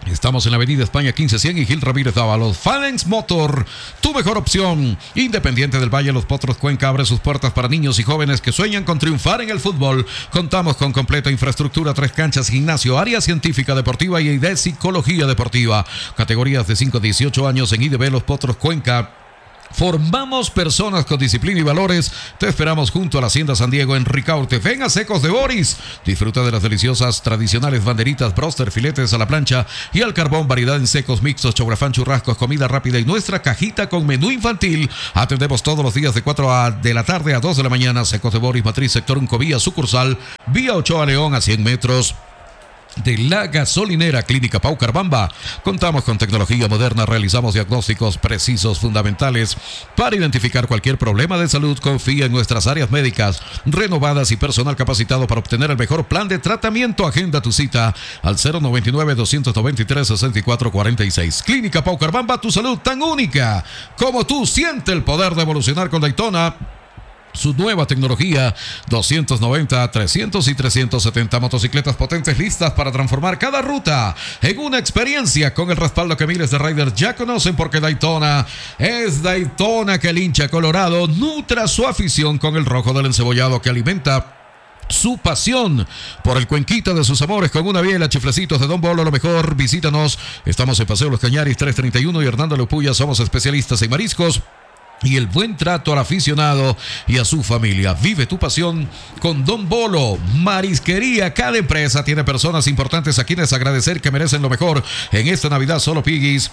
Estamos en la avenida España quince cien y Gil Ramírez Dávalos. Phalanx Motor, tu mejor opción. Independiente del Valle, Los Potros, Cuenca abre sus puertas para niños y jóvenes que sueñan con triunfar en el fútbol. Contamos con completa infraestructura, tres canchas, gimnasio, área científica deportiva y de psicología deportiva. Categorías de cinco a dieciocho años en I D B Los Potros, Cuenca. Formamos personas con disciplina y valores. Te esperamos junto a la Hacienda San Diego en Ricaurte. Ven a Secos de Boris. Disfruta de las deliciosas tradicionales banderitas, broster, filetes a la plancha y al carbón, variedad en secos, mixtos, chografán, churrascos, comida rápida y nuestra cajita con menú infantil. Atendemos todos los días de cuatro de la tarde a dos de la mañana. Secos de Boris, matriz, sector Uncovía, sucursal, vía Ochoa León a cien metros de la gasolinera Clínica Pau Carbamba. Contamos con tecnología moderna, realizamos diagnósticos precisos, fundamentales para identificar cualquier problema de salud. Confía en nuestras áreas médicas renovadas y personal capacitado para obtener el mejor plan de tratamiento. Agenda tu cita al cero noventa y nueve, doscientos noventa y tres, sesenta y cuatro cuarenta y seis. Clínica Pau Carbamba, tu salud tan única como tú. Siente el poder de evolucionar con Daytona. Su nueva tecnología, doscientos noventa, trescientos y trescientos setenta motocicletas potentes listas para transformar cada ruta en una experiencia, con el respaldo que miles de riders ya conocen, porque Daytona es Daytona. Que el hincha colorado nutra su afición con el rojo del encebollado que alimenta su pasión por el cuenquita de sus amores con una biela. Chiflecitos de Don Bolo, lo mejor. Visítanos, estamos en Paseo Los Cañaris trescientos treinta y uno y Hernando Lepuya. Somos especialistas en mariscos y el buen trato al aficionado y a su familia. Vive tu pasión con Don Bolo Marisquería. Cada empresa tiene personas importantes a quienes agradecer, que merecen lo mejor. En esta Navidad solo Piggy's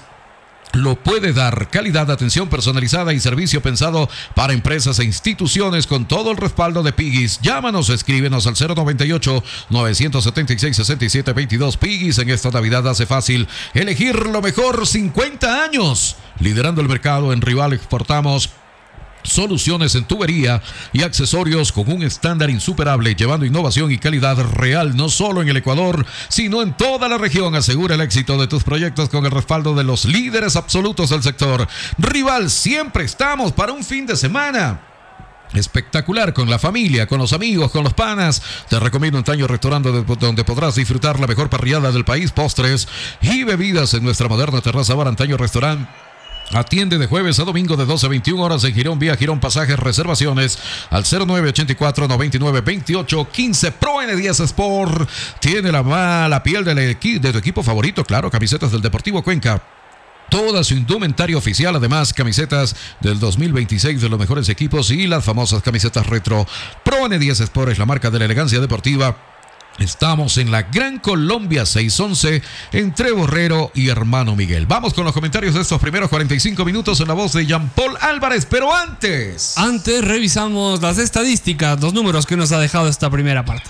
lo puede dar. Calidad, atención personalizada y servicio pensado para empresas e instituciones, con todo el respaldo de Piggy's. Llámanos, escríbenos al cero noventa y ocho, novecientos setenta y seis, sesenta y siete veintidós. Piggy's en esta Navidad hace fácil elegir lo mejor. cincuenta años liderando el mercado. En Rival exportamos soluciones en tubería y accesorios con un estándar insuperable, llevando innovación y calidad real no solo en el Ecuador, sino en toda la región. Asegura el éxito de tus proyectos con el respaldo de los líderes absolutos del sector. Rival, siempre estamos para un fin de semana espectacular con la familia, con los amigos, con los panas. Te recomiendo Antaño Restaurante, donde podrás disfrutar la mejor parrillada del país, postres y bebidas en nuestra moderna terraza bar Antaño Restaurante. Atiende de jueves a domingo de doce a veintiuna horas en Girón, vía Girón Pasajes. Reservaciones al cero nueve ochenta y cuatro, noventa y nueve, veintiocho, quince. Pro N diez Sport tiene la mala piel de, la equi- de tu equipo favorito, claro, camisetas del Deportivo Cuenca. Toda su indumentaria oficial, además camisetas del dos mil veintiséis de los mejores equipos y las famosas camisetas retro. Pro N diez Sport es la marca de la elegancia deportiva. Estamos en la Gran Colombia seiscientos once entre Borrero y Hermano Miguel. Vamos con los comentarios de estos primeros cuarenta y cinco minutos en la voz de Jean Paul Álvarez, pero antes... Antes revisamos las estadísticas, los números que nos ha dejado esta primera parte.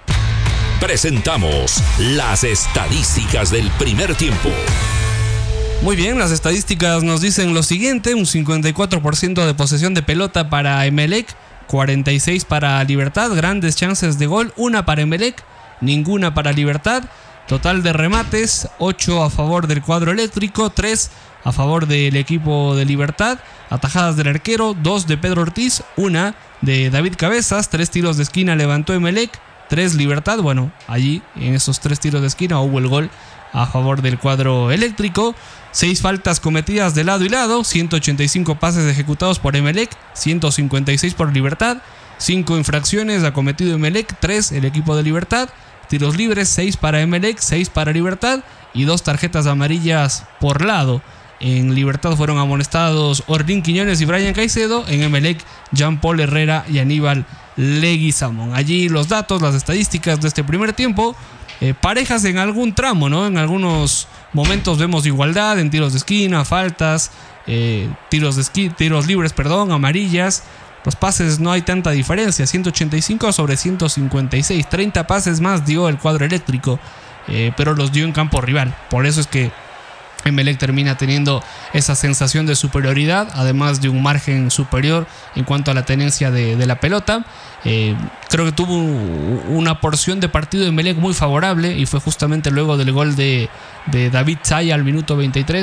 Presentamos las estadísticas del primer tiempo. Muy bien, las estadísticas nos dicen lo siguiente: un cincuenta y cuatro por ciento de posesión de pelota para Emelec, cuarenta y seis para Libertad, grandes chances de gol, una para Emelec, ninguna para Libertad. Total de remates, ocho a favor del cuadro eléctrico, tres a favor del equipo de Libertad. Atajadas del arquero, dos de Pedro Ortiz, una de David Cabezas. Tres tiros de esquina levantó Emelec, tres Libertad. Bueno, allí en esos tres tiros de esquina hubo el gol a favor del cuadro eléctrico. Seis faltas cometidas de lado y lado, ciento ochenta y cinco pases ejecutados por Emelec, ciento cincuenta y seis por Libertad. Cinco infracciones ha cometido Emelec, tres el equipo de Libertad. Tiros libres, seis para Emelec, seis para Libertad y dos tarjetas amarillas por lado. En Libertad fueron amonestados Orlín Quiñones y Brian Caicedo. En Emelec, Jean Paul Herrera y Aníbal Leguizamón. Allí los datos, las estadísticas de este primer tiempo. Eh, parejas en algún tramo, ¿no? En algunos momentos vemos igualdad en tiros de esquina, faltas, eh, tiros, de esqui- tiros libres, perdón, amarillas. Los pases no hay tanta diferencia, ciento ochenta y cinco sobre ciento cincuenta y seis. treinta pases más dio el cuadro eléctrico, eh, pero los dio en campo rival. Por eso es que Emelec termina teniendo esa sensación de superioridad, además de un margen superior en cuanto a la tenencia de, de la pelota. Eh, creo que tuvo una porción de partido de Emelec muy favorable y fue justamente luego del gol de, de David Zaya al minuto veintitrés.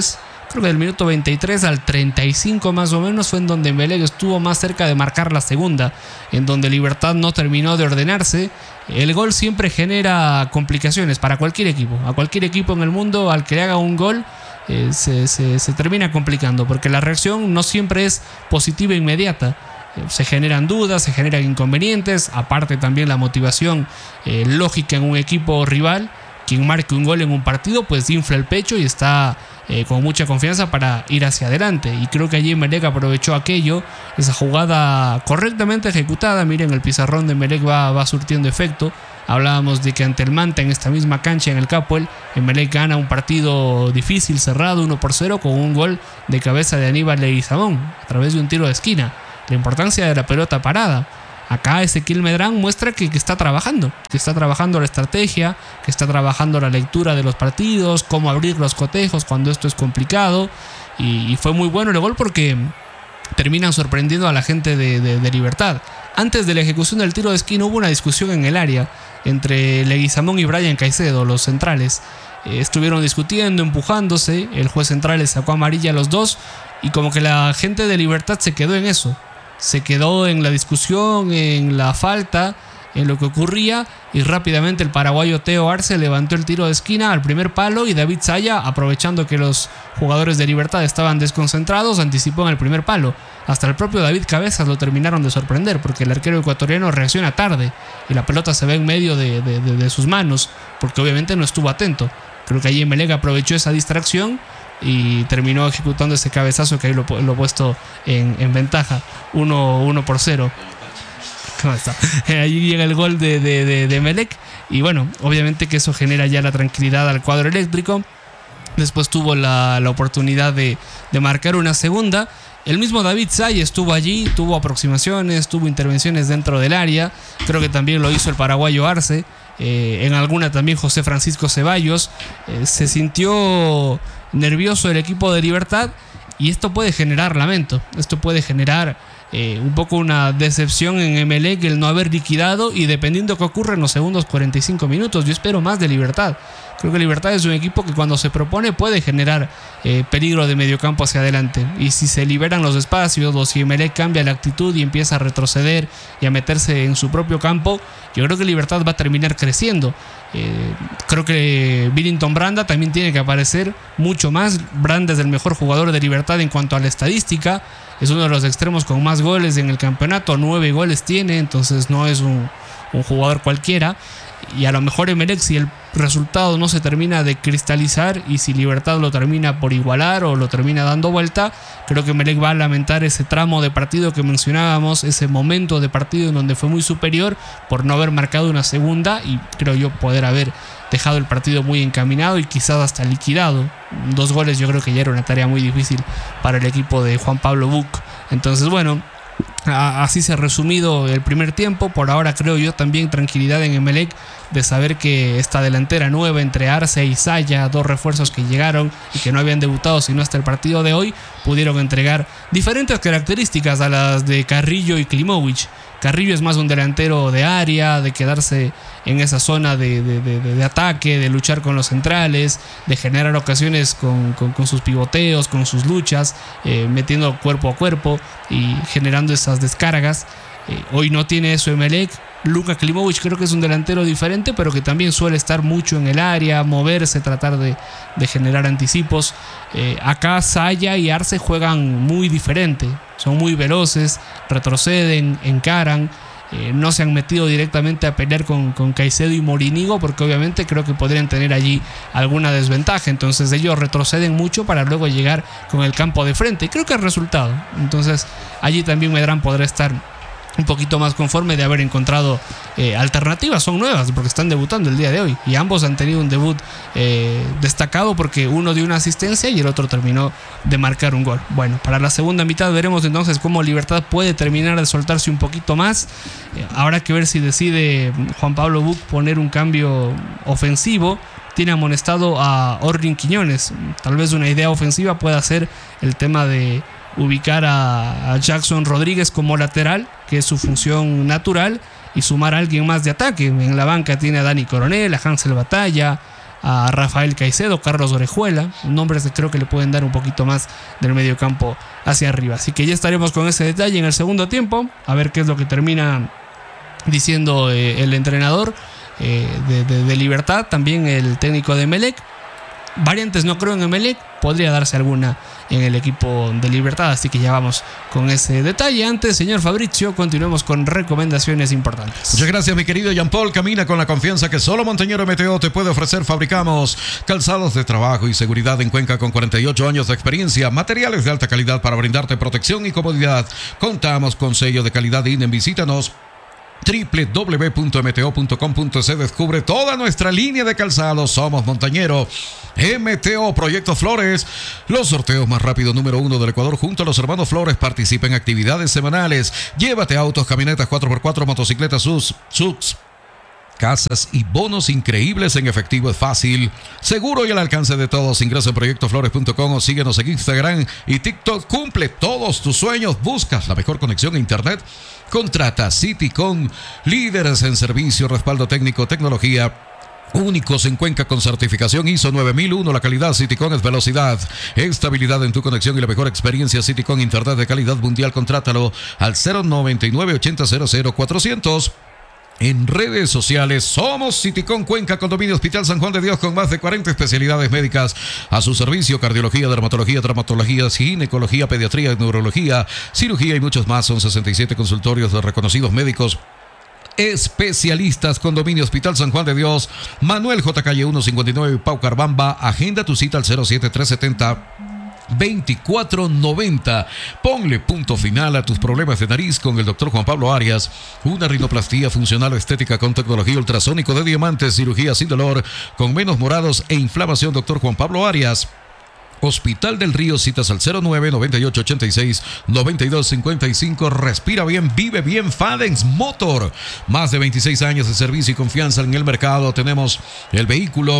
creo que del minuto veintitrés al treinta y cinco más o menos fue en donde Emelec estuvo más cerca de marcar la segunda, en donde Libertad no terminó de ordenarse. El gol siempre genera complicaciones para cualquier equipo, a cualquier equipo en el mundo al que le haga un gol eh, se, se, se termina complicando, porque la reacción no siempre es positiva e inmediata. Eh, se generan dudas, se generan inconvenientes, aparte también la motivación eh, lógica en un equipo rival. Quien marque un gol en un partido pues infla el pecho y está eh, con mucha confianza para ir hacia adelante, y creo que allí Emelec aprovechó aquello, esa jugada correctamente ejecutada. Miren, el pizarrón de Emelec va, va surtiendo efecto. Hablábamos de que ante el Manta, en esta misma cancha en el Capuel, Emelec gana un partido difícil, cerrado, uno por cero, con un gol de cabeza de Aníbal Leguizamón a través de un tiro de esquina. La importancia de la pelota parada. Acá Ezequiel Medrán muestra que, que está trabajando, que está trabajando la estrategia, que está trabajando la lectura de los partidos, cómo abrir los cotejos cuando esto es complicado, y, y fue muy bueno el gol porque terminan sorprendiendo a la gente de, de, de Libertad. Antes de la ejecución del tiro de esquina hubo una discusión en el área entre Leguizamón y Brian Caicedo, los centrales. Eh, estuvieron discutiendo, empujándose, el juez central les sacó amarilla a los dos, y como que la gente de Libertad se quedó en eso. Se quedó en la discusión, en la falta, en lo que ocurría, y rápidamente el paraguayo Teo Arce levantó el tiro de esquina al primer palo, y David Zaya, aprovechando que los jugadores de Libertad estaban desconcentrados, anticipó en el primer palo. Hasta el propio David Cabezas lo terminaron de sorprender, porque el arquero ecuatoriano reacciona tarde y la pelota se ve en medio de, de, de, de sus manos, porque obviamente no estuvo atento. Creo que allí Emelec aprovechó esa distracción y terminó ejecutando ese cabezazo que ahí lo, lo he puesto en, en ventaja, uno por cero. ¿Cómo está? Allí llega el gol de, de, de, de Emelec, y bueno, obviamente que eso genera ya la tranquilidad al cuadro eléctrico. Después tuvo la, la oportunidad de, de marcar una segunda. El mismo David Zaya estuvo allí, tuvo aproximaciones, tuvo intervenciones dentro del área. Creo que también lo hizo el paraguayo Arce. Eh, en alguna también José Francisco Ceballos. Eh, se sintió nervioso el equipo de Libertad, y esto puede generar lamento. Esto puede generar eh, un poco una decepción en Emelec, el no haber liquidado, y dependiendo qué ocurre en los segundos cuarenta y cinco minutos. Yo espero más de Libertad. Creo que Libertad es un equipo que cuando se propone puede generar eh, peligro de mediocampo hacia adelante, y si se liberan los espacios, o si Emelec cambia la actitud y empieza a retroceder y a meterse en su propio campo, yo creo que Libertad va a terminar creciendo. Eh, creo que Billington Branda también tiene que aparecer mucho más. Branda es el mejor jugador de Libertad en cuanto a la estadística, es uno de los extremos con más goles en el campeonato, nueve goles tiene, entonces no es un, un jugador cualquiera. Y a lo mejor Emelec, si el resultado no se termina de cristalizar y si Libertad lo termina por igualar o lo termina dando vuelta, creo que Emelec va a lamentar ese tramo de partido que mencionábamos, ese momento de partido en donde fue muy superior por no haber marcado una segunda, y creo yo poder haber dejado el partido muy encaminado y quizás hasta liquidado. Dos goles yo creo que ya era una tarea muy difícil para el equipo de Juan Pablo Buc. Entonces bueno, así se ha resumido el primer tiempo. Por ahora creo yo también tranquilidad en Emelec de saber que esta delantera nueva entre Arce y Zaya, dos refuerzos que llegaron y que no habían debutado sino hasta el partido de hoy, pudieron entregar diferentes características a las de Carrillo y Klimovic. Carrillo es más un delantero de área, de quedarse en esa zona de, de, de, de ataque, de luchar con los centrales, de generar ocasiones con, con, con sus pivoteos, con sus luchas, eh, metiendo cuerpo a cuerpo y generando esas descargas. Eh, hoy no tiene eso Emelec. Luka Klimovic creo que es un delantero diferente, pero que también suele estar mucho en el área, moverse, tratar de, de generar anticipos. Eh, acá Zaya y Arce juegan muy diferente, son muy veloces, retroceden, encaran. Eh, no se han metido directamente a pelear con, con Caicedo y Morinigo, porque obviamente creo que podrían tener allí alguna desventaja. Entonces ellos retroceden mucho para luego llegar con el campo de frente, y creo que el resultado. Entonces allí también Medrán podrá estar un poquito más conforme de haber encontrado eh, alternativas. Son nuevas porque están debutando el día de hoy, y ambos han tenido un debut eh, destacado, porque uno dio una asistencia y el otro terminó de marcar un gol. Bueno, para la segunda mitad veremos entonces cómo Libertad puede terminar de soltarse un poquito más. Eh, habrá que ver si decide Juan Pablo Buc poner un cambio ofensivo. Tiene amonestado a Orrin Quiñones. Tal vez una idea ofensiva pueda ser el tema de ubicar a, a Jackson Rodríguez como lateral, que es su función natural, y sumar a alguien más de ataque. En la banca tiene a Dani Coronel, a Hansel Batalla, a Rafael Caicedo, Carlos Orejuela, nombres que creo que le pueden dar un poquito más del medio campo hacia arriba. Así que ya estaremos con ese detalle en el segundo tiempo, a ver qué es lo que termina diciendo eh, el entrenador eh, de, de, de Libertad, también el técnico de Emelec. Variantes no creo en Emelec, podría darse alguna en el equipo de Libertad, así que ya vamos con ese detalle. Antes, señor Fabricio, continuemos con recomendaciones importantes. Muchas gracias, mi querido Jean Paul. Camina con la confianza que solo Montañero M T O te puede ofrecer. Fabricamos calzados de trabajo y seguridad en Cuenca con cuarenta y ocho años de experiencia, materiales de alta calidad para brindarte protección y comodidad. Contamos con sello de calidad I N E M. Visítanos doble u doble u doble u punto m t o punto com punto c. Descubre toda nuestra línea de calzados. Somos Montañero M T O. Proyecto Flores, los sorteos más rápidos número uno del Ecuador. Junto a los hermanos Flores participa en actividades semanales. Llévate autos, camionetas cuatro por cuatro, motocicletas, sus, subs, casas y bonos increíbles en efectivo. Es fácil, seguro y al alcance de todos. Ingresa en proyecto flores punto com o síguenos en Instagram y TikTok. Cumple todos tus sueños. Buscas la mejor conexión a internet. Contrata Citycom, líderes en servicio, respaldo técnico, tecnología. Únicos en Cuenca con certificación I S O nueve mil uno. La calidad Citycom es velocidad, estabilidad en tu conexión y la mejor experiencia. Citycom, internet de calidad mundial. Contrátalo al cero noventa y nueve ochenta cero cero cuatrocientos. En redes sociales somos Citycom Cuenca, Condominio Hospital San Juan de Dios, con más de cuarenta especialidades médicas a su servicio: cardiología, dermatología, traumatología, ginecología, pediatría, neurología, cirugía y muchos más. Son sesenta y siete consultorios de reconocidos médicos especialistas. Condominio Hospital San Juan de Dios, Manuel J. Calle ciento cincuenta y nueve, Paucarabamba. Agenda tu cita al cero siete tres setenta veinticuatro noventa. Ponle punto final a tus problemas de nariz con el doctor Juan Pablo Arias. Una rinoplastía funcional estética con tecnología ultrasónico de diamantes, cirugía sin dolor, con menos morados e inflamación. Doctor Juan Pablo Arias. Hospital del Río, citas al cero nueve noventa y ocho ochenta y seis noventa y dos cincuenta y cinco. Respira bien, vive bien. Fadens Motor, más de veintiséis años de servicio y confianza en el mercado. Tenemos el vehículo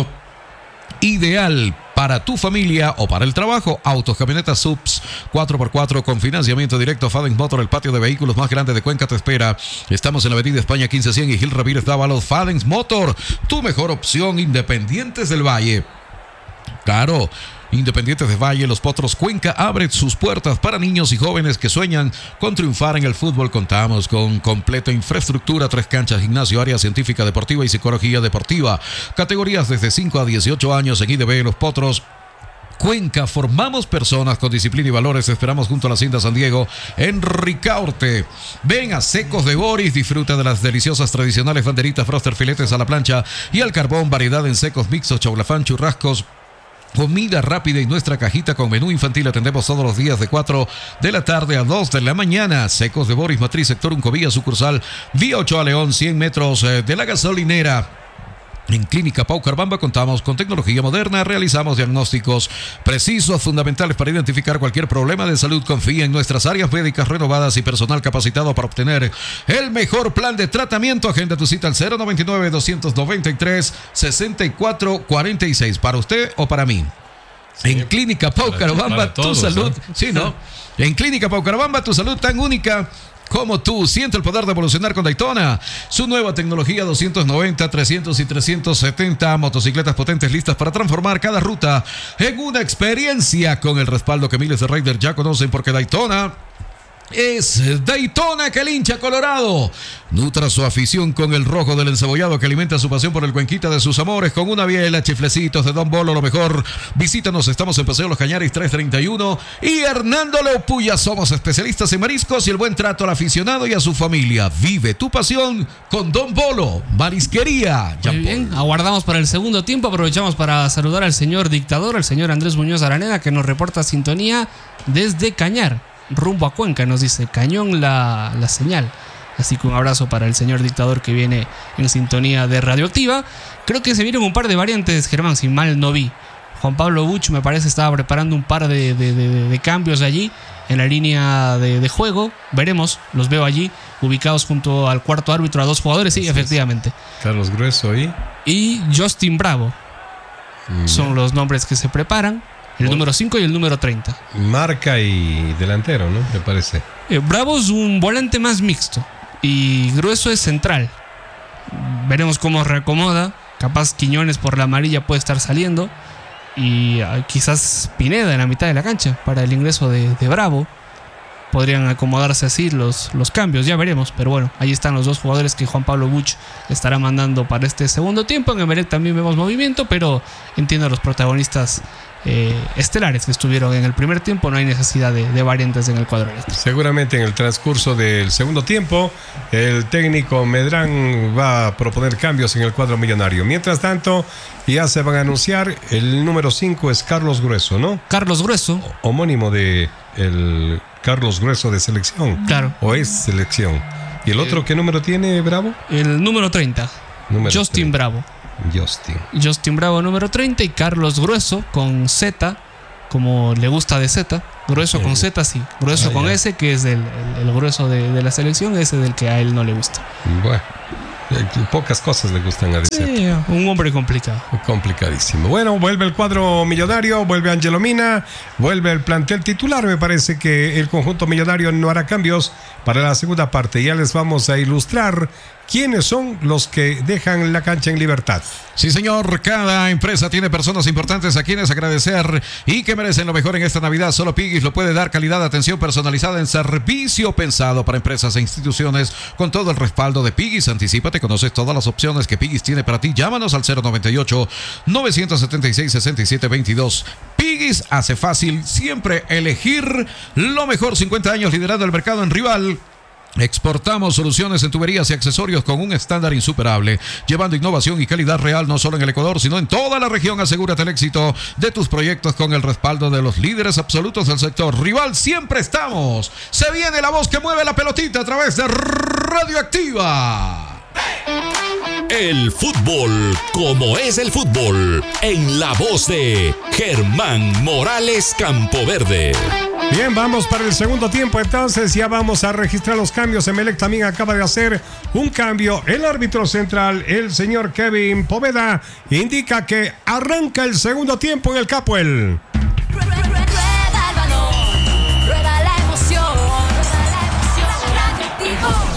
ideal para tu familia o para el trabajo. Autos, camionetas, subs cuatro por cuatro con financiamiento directo. Fadens Motor, el patio de vehículos más grande de Cuenca, te espera. Estamos en la avenida España quince cien y Gil Ramírez Dávalos. Fadens Motor, tu mejor opción. Independientes del Valle, claro, Independientes del Valle, Los Potros, Cuenca abre sus puertas para niños y jóvenes que sueñan con triunfar en el fútbol. Contamos con completa infraestructura, tres canchas, gimnasio, área científica, deportiva y psicología deportiva. Categorías desde cinco a dieciocho años en I D B, Los Potros, Cuenca. Formamos personas con disciplina y valores. Esperamos junto a la Hacienda San Diego en Ricaurte. Ven a Secos de Boris, disfruta de las deliciosas tradicionales banderitas, froster, filetes a la plancha y al carbón, variedad en secos, mixtos, chaulafán, churrascos, comida rápida y nuestra cajita con menú infantil. Atendemos todos los días de cuatro de la tarde a dos de la mañana. Secos de Boris, matriz, sector Uncovía, sucursal Vía Ochoa León, cien metros de la gasolinera. En Clínica Paucarabamba contamos con tecnología moderna, realizamos diagnósticos precisos, fundamentales para identificar cualquier problema de salud. Confía en nuestras áreas médicas renovadas y personal capacitado para obtener el mejor plan de tratamiento. Agenda tu cita al cero noventa y nueve doscientos noventa y tres sesenta y cuatro cuarenta y seis. ¿Para usted o para mí? Sí, en Clínica Paucarabamba, para tu todos, salud, ¿no? Sí, ¿no? En Clínica Paucarabamba, tu salud tan única como tú. Siente el poder de evolucionar con Daytona. Su nueva tecnología doscientos noventa, trescientos y trescientos setenta. Motocicletas potentes listas para transformar cada ruta en una experiencia, con el respaldo que miles de riders ya conocen, porque Daytona es Daytona, que el hincha colorado nutra su afición con el rojo del encebollado, que alimenta su pasión por el Cuenquita de sus amores con una biela, chiflecitos de Don Bolo, lo mejor. Visítanos, estamos en Paseo Los Cañaris trescientos treinta y uno y Hernando Leopuya. Somos especialistas en mariscos y el buen trato al aficionado y a su familia. Vive tu pasión con Don Bolo, Marisquería. Muy bien, aguardamos para el segundo tiempo. Aprovechamos para saludar al señor dictador, al señor Andrés Muñoz Araneda, que nos reporta sintonía desde Cañar, rumbo a Cuenca. Nos dice Cañón la, la señal. Así que un abrazo para el señor dictador, que viene en sintonía de Radioactiva. Creo que se vieron un par de variantes, Germán, si mal no vi. Juan Pablo Buch, me parece, estaba preparando un par de, de, de, de cambios allí en la línea de, de juego. Veremos, los veo allí ubicados junto al cuarto árbitro a dos jugadores. Sí, efectivamente. Carlos Grueso ahí. Y Justin Bravo. Mm. Son los nombres que se preparan. El oh. número cinco y el número treinta. Marca y delantero, ¿no? Me parece. Eh, Bravo es un volante más mixto y Grueso es central. Veremos cómo reacomoda Capaz Quiñones por la amarilla puede estar saliendo. Y uh, quizás Pineda en la mitad de la cancha para el ingreso de, de Bravo. Podrían acomodarse así los, los cambios, ya veremos. Pero bueno, ahí están los dos jugadores que Juan Pablo Buch estará mandando para este segundo tiempo. En Emelec también vemos movimiento, pero entiendo a los protagonistas eh, estelares que estuvieron en el primer tiempo. No hay necesidad de, de variantes en el cuadro eléctrico. Seguramente en el transcurso del segundo tiempo el técnico Medrán va a proponer cambios en el cuadro millonario. Mientras tanto, ya se van a anunciar. El número cinco es Carlos Grueso, ¿no? Carlos Grueso. Homónimo de el Carlos Grueso de selección. Claro. O es selección. ¿Y el otro qué número tiene, Bravo? El número treinta. Número Justin treinta. Bravo. Justin. Justin Bravo número treinta y Carlos Grueso con Z, como le gusta de Z. Grueso con Z, sí. Grueso Ah, con ya. S, que es el, el, el grueso de, de la selección, ese del que a él no le gusta. Bueno, pocas cosas le gustan a decir. Sí, un hombre complicado. Complicadísimo. Bueno, vuelve el cuadro millonario, vuelve Angelo Mina, vuelve el plantel titular. Me parece que el conjunto millonario no hará cambios para la segunda parte. Ya les vamos a ilustrar quiénes son los que dejan la cancha en libertad. Sí, señor, cada empresa tiene personas importantes a quienes agradecer y que merecen lo mejor en esta Navidad. Solo Piggy's lo puede dar, calidad de atención personalizada en servicio pensado para empresas e instituciones con todo el respaldo de Piggy's. Anticípate, conoces todas las opciones que Piggy's tiene para ti. Llámanos al cero noventa y ocho, novecientos setenta y seis, sesenta y siete veintidós. Piggy's hace fácil siempre elegir lo mejor. cincuenta años liderando el mercado en Rival. Exportamos soluciones en tuberías y accesorios con un estándar insuperable, llevando innovación y calidad real no solo en el Ecuador, sino en toda la región. Asegúrate el éxito de tus proyectos con el respaldo de los líderes absolutos del sector. Rival, siempre estamos. Se viene la voz que mueve la pelotita a través de Radioactiva. El fútbol, como es el fútbol, en la voz de Germán Morales Campoverde. Bien, vamos para el segundo tiempo. Entonces ya vamos a registrar los cambios. Emelec también acaba de hacer un cambio. El árbitro central, el señor Kevin Poveda, indica que arranca el segundo tiempo en el Capuel. Rueda el balón, rueda la emoción, rueda la emoción, radioactivo.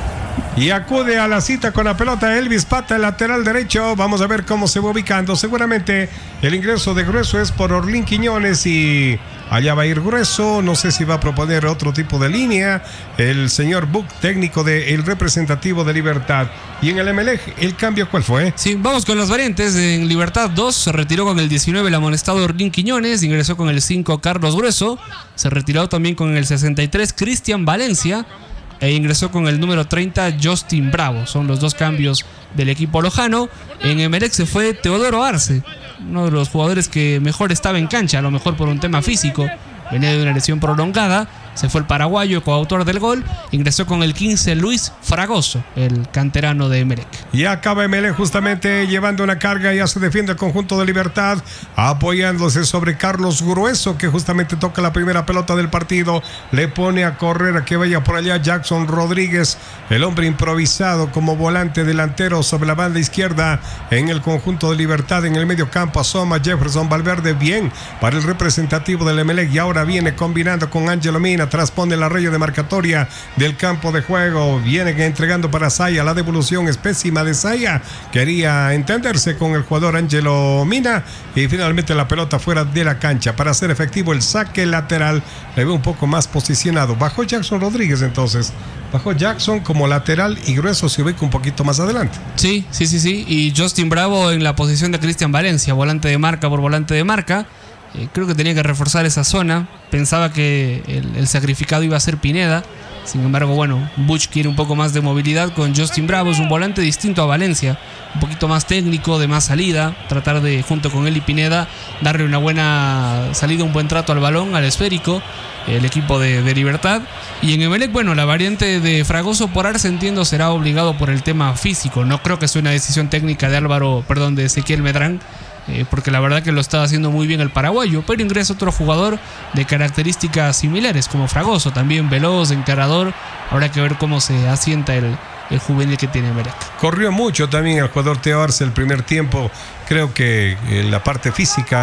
Y acude a la cita con la pelota Elvis Pata, el lateral derecho. Vamos a ver cómo se va ubicando. Seguramente el ingreso de Grueso es por Orlín Quiñones y allá va a ir Grueso. No sé si va a proponer otro tipo de línea el señor Buch, técnico del representativo de Libertad. Y en el Emelec, ¿el cambio cuál fue? Sí, vamos con las variantes. En Libertad dos se retiró con el diecinueve el amonestado Orlín Quiñones, ingresó con el cinco Carlos Grueso, se retiró también con el sesenta y tres Cristian Valencia e ingresó con el número treinta Justin Bravo. Son los dos cambios del equipo lojano. En Emelec se fue Teodoro Arce, uno de los jugadores que mejor estaba en cancha, a lo mejor por un tema físico, venía de una lesión prolongada. Se fue el paraguayo, coautor del gol. Ingresó con el quince Luis Fragoso, el canterano de Emelec. Y acaba Emelec justamente llevando una carga. Ya se defiende el conjunto de Libertad, apoyándose sobre Carlos Grueso, que justamente toca la primera pelota del partido. Le pone a correr a que vaya por allá Jackson Rodríguez, el hombre improvisado como volante delantero sobre la banda izquierda en el conjunto de Libertad. En el medio campo asoma Jefferson Valverde, bien para el representativo del Emelec. Y ahora viene combinando con Angelo Mina. Traspone la raya de marcatoria del campo de juego. Viene entregando para Saya. La devolución es pésima de Saya. Quería entenderse con el jugador Angelo Mina. Y finalmente la pelota fuera de la cancha. Para hacer efectivo el saque lateral, le ve un poco más posicionado. Bajó Jackson Rodríguez entonces. Bajó Jackson como lateral y Grueso se ubica un poquito más adelante. Sí, sí, sí, sí. Y Justin Bravo en la posición de Cristian Valencia. Volante de marca por volante de marca. Eh, creo que tenía que reforzar esa zona. Pensaba que el, el sacrificado iba a ser Pineda. Sin embargo, bueno, Buch quiere un poco más de movilidad con Justin Bravo. Es un volante distinto a Valencia, un poquito más técnico, de más salida. Tratar de, junto con él y Pineda, darle una buena salida, un buen trato al balón, al esférico, el equipo de, de Libertad. Y en Emelec, bueno, la variante de Fragoso por Arce, entiendo, será obligado por el tema físico. No creo que sea una decisión técnica de Álvaro, perdón, de Ezequiel Medrán. Eh, porque la verdad que lo estaba haciendo muy bien el paraguayo, pero ingresa otro jugador de características similares como Fragoso, también veloz, encarador. Habrá que ver cómo se asienta el, el juvenil que tiene Emelec. Corrió mucho también el jugador Teo Arce el primer tiempo. Creo que en la parte física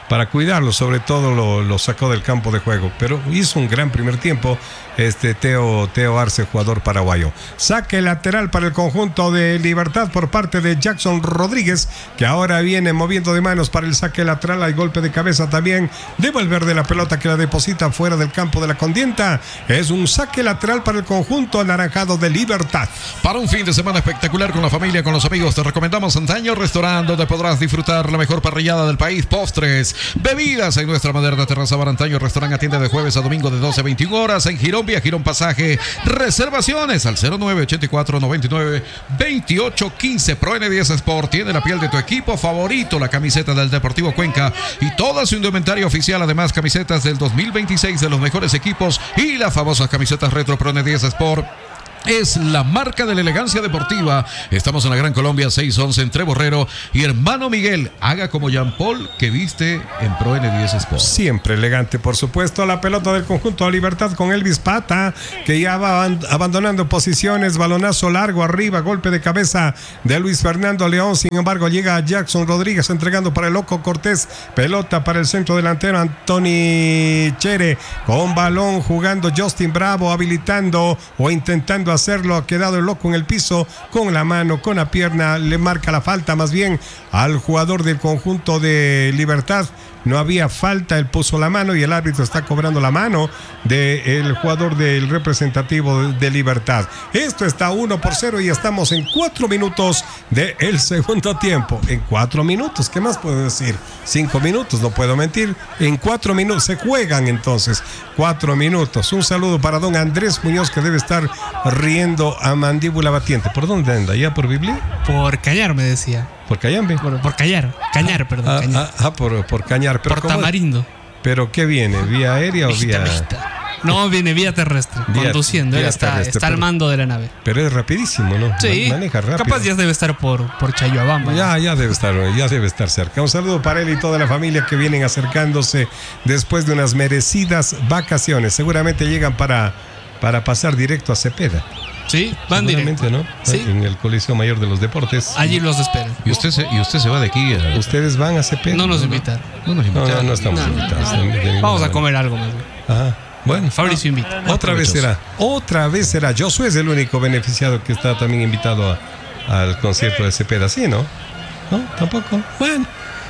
para cuidarlo, sobre todo lo, lo sacó del campo de juego, pero hizo un gran primer tiempo este Teo, Teo Arce, jugador paraguayo. Saque lateral para el conjunto de Libertad por parte de Jackson Rodríguez, que ahora viene moviendo de manos para el saque lateral. Hay golpe de cabeza también, devolver de la pelota que la deposita fuera del campo de la contienda. Es un saque lateral para el conjunto anaranjado de Libertad. Para un fin de semana espectacular con la familia, con los amigos, te recomendamos Antaño Restaurante, donde podrás disfrutar la mejor parrillada del país, postres, bebidas en nuestra moderna terraza bar. Antaño Restaurante atiende de jueves a domingo de doce a veintiuna horas en Girón, vía Girón Pasaje. Reservaciones al cero nueve ochenta y cuatro noventa y nueve veintiocho quince. Pro N diez Sport tiene la piel de tu equipo favorito, la camiseta del Deportivo Cuenca y toda su indumentaria oficial, además camisetas del dos mil veintiséis de los mejores equipos y las famosas camisetas retro. Pro N diez Sport es la marca de la elegancia deportiva. Estamos en la Gran Colombia seiscientos once entre Borrero y Hermano Miguel. Haga como Jean Paul, que viste en Pro N diez Sport. Siempre elegante, por supuesto. La pelota del conjunto de Libertad con Elvis Pata, que ya va abandonando posiciones. Balonazo largo arriba, golpe de cabeza de Luis Fernando León. Sin embargo, llega Jackson Rodríguez entregando para el Loco Cortés. Pelota para el centro delantero Anthony Chere, con balón jugando Justin Bravo, habilitando o intentando hacerlo. Ha quedado el Loco en el piso, con la mano, con la pierna, le marca la falta más bien al jugador del conjunto de Libertad. No había falta, él puso la mano y el árbitro está cobrando la mano del jugador del representativo de, de Libertad. Esto está uno por cero y estamos en cuatro minutos del segundo tiempo. En cuatro minutos, ¿qué más puedo decir? Cinco minutos, no puedo mentir. En cuatro minutos se juegan entonces. Cuatro minutos. Un saludo para don Andrés Muñoz, que debe estar riendo a mandíbula batiente. ¿Por dónde anda? ¿Ya por Biblia? Por Cañar, me decía. ¿Por Cayambe? Por, por Cañar. Cañar, ah, perdón. Ah, Cañar. ah, ah por, por Cañar. Pero por ¿cómo? Tamarindo. ¿Pero qué viene? ¿Vía aérea o Vista, vía...? vista. No, viene vía terrestre, Vía- conduciendo. Él vía está, terrestre, está al pero- mando de la nave. Pero es rapidísimo, ¿no? Sí, Ma- Maneja rápido. capaz ya debe estar por, por Chayoabamba. Ya, ya debe estar, ya debe estar cerca. Un saludo para él y toda la familia que vienen acercándose después de unas merecidas vacaciones. Seguramente llegan para, para pasar directo a Cepeda. Sí, van directo. Seguramente, ¿no? Sí. En el Coliseo Mayor de los Deportes. Allí los esperan. Y usted se, y usted se va de aquí a... ¿Ustedes van a Cepeda? No nos invitaron. No nos No, no, invitaron. no estamos No, invitados. de- de ninguna Vamos a manera. comer algo más. Ajá. Bueno. Fabricio invita. Otra vez provechoso. será. Otra vez será. Josué es el único beneficiado que está también invitado a- al concierto de Cepeda. ¿Sí, no? ¿No? ¿Tampoco? Bueno.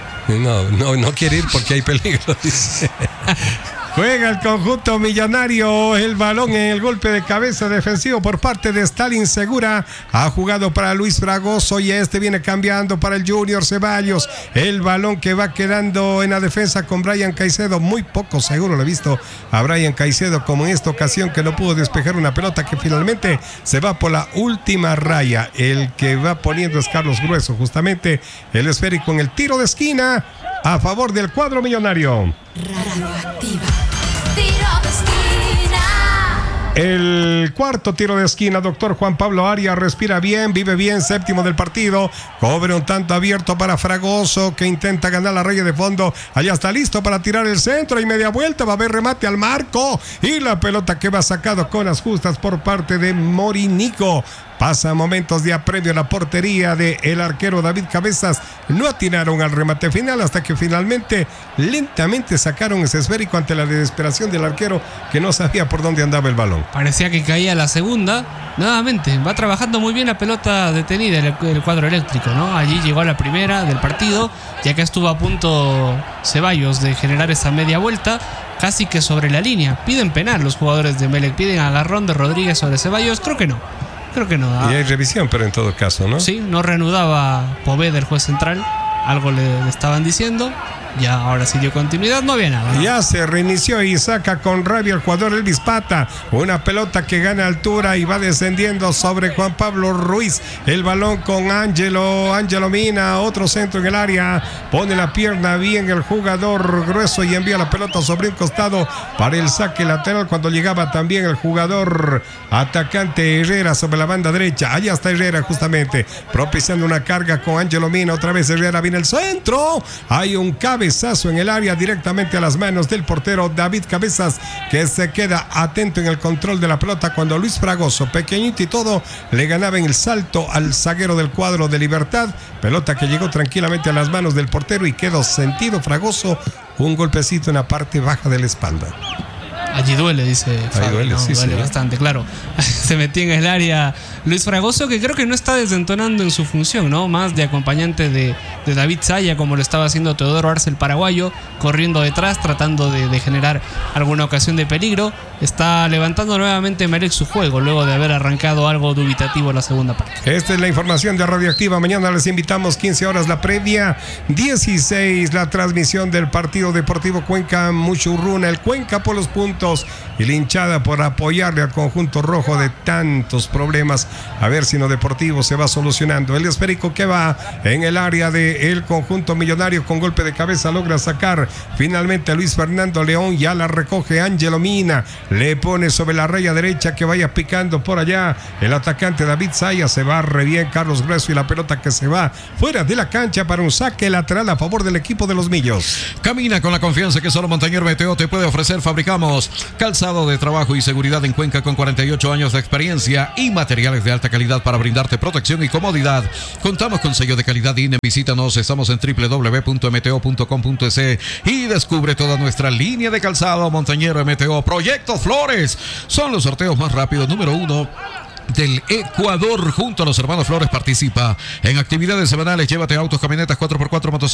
No, no, no quiere ir porque hay peligro, dice. Juega el conjunto millonario, el balón en el golpe de cabeza defensivo por parte de Stalin Segura. Ha jugado para Luis Fragoso y este viene cambiando para el Junior Ceballos. El balón que va quedando en la defensa con Brian Caicedo. Muy poco seguro lo he visto a Brian Caicedo, como en esta ocasión, que no pudo despejar una pelota que finalmente se va por la última raya. El que va poniendo es Carlos Grueso, justamente el esférico en el tiro de esquina a favor del cuadro millonario. Radioactiva. Tiro de esquina. El cuarto tiro de esquina, doctor Juan Pablo Arias, respira bien, vive bien, séptimo del partido. Cobre un tanto abierto para Fragoso, que intenta ganar la raya de fondo. Allá está listo para tirar el centro y media vuelta. Va a haber remate al marco. Y la pelota que va sacado con las justas por parte de Morinico. Pasa momentos de apremio a la portería del arquero David Cabezas. No atinaron al remate final hasta que finalmente lentamente sacaron ese esférico ante la desesperación del arquero, que no sabía por dónde andaba el balón. Parecía que caía la segunda. Nuevamente, va trabajando muy bien la pelota detenida, el, el cuadro eléctrico, ¿no? Allí llegó a la primera del partido, ya que estuvo a punto Ceballos de generar esa media vuelta, casi que sobre la línea. Piden penal los jugadores de Melec, piden agarrón de Rodríguez sobre Ceballos. Creo que no. Creo que no. Y hay revisión, pero en todo caso, ¿no? Sí, no reanudaba Poveda, el juez central. Algo le, le estaban diciendo. Ya ahora sí dio continuidad, no había nada, ¿no? Ya se reinició y saca con rabia el jugador Elvis Pata. Una pelota que gana altura y va descendiendo sobre Juan Pablo Ruiz. El balón con Ángelo, Ángelo Mina, otro centro en el área. Pone la pierna bien el jugador Grueso y envía la pelota sobre un costado para el saque lateral, cuando llegaba también el jugador atacante Herrera sobre la banda derecha. Allá está Herrera justamente propiciando una carga con Ángelo Mina. Otra vez Herrera viene el centro. Hay un cambio cabezazo en el área directamente a las manos del portero David Cabezas, que se queda atento en el control de la pelota cuando Luis Fragoso, pequeñito y todo, le ganaba en el salto al zaguero del cuadro de Libertad. Pelota que llegó tranquilamente a las manos del portero y quedó sentido Fragoso, un golpecito en la parte baja de la espalda. Allí duele, dice Fabi, duele, no, sí, duele sí. bastante, claro. Se metía en el área Luis Fragoso, que creo que no está desentonando en su función, ¿no? Más de acompañante de, de David Zaya, como lo estaba haciendo Teodoro Arce, el paraguayo, corriendo detrás, tratando de, de generar alguna ocasión de peligro. Está levantando nuevamente Melec su juego, luego de haber arrancado algo dubitativo la segunda parte. Esta es la información de Radioactiva. Mañana les invitamos quince horas la previa, dieciséis la transmisión del partido Deportivo Cuenca Muchurruna. El Cuenca por los puntos y la hinchada por apoyarle al conjunto rojo de tantos problemas. A ver si en lo deportivo se va solucionando. El esférico que va en el área del conjunto millonario con golpe de cabeza logra sacar finalmente a Luis Fernando León. Ya la recoge Ángelo Mina. Le pone sobre la raya derecha que vaya picando por allá. El atacante David Zaya, se va re bien Carlos Grueso y la pelota que se va fuera de la cancha para un saque lateral a favor del equipo de los Millos. Camina con la confianza que solo Montañer Meteo te puede ofrecer. Fabricamos calzado de trabajo y seguridad en Cuenca con cuarenta y ocho años de experiencia y materiales de alta calidad para brindarte protección y comodidad. Contamos con sello de calidad I N E. Visítanos, estamos en doble u doble u doble u punto m t o punto com punto e s y descubre toda nuestra línea de calzado Montañero M T O. Proyecto Flores son los sorteos más rápidos, número uno del Ecuador. Junto a los hermanos Flores participa en actividades semanales. Llévate autos, camionetas, cuatro por cuatro, motocicletas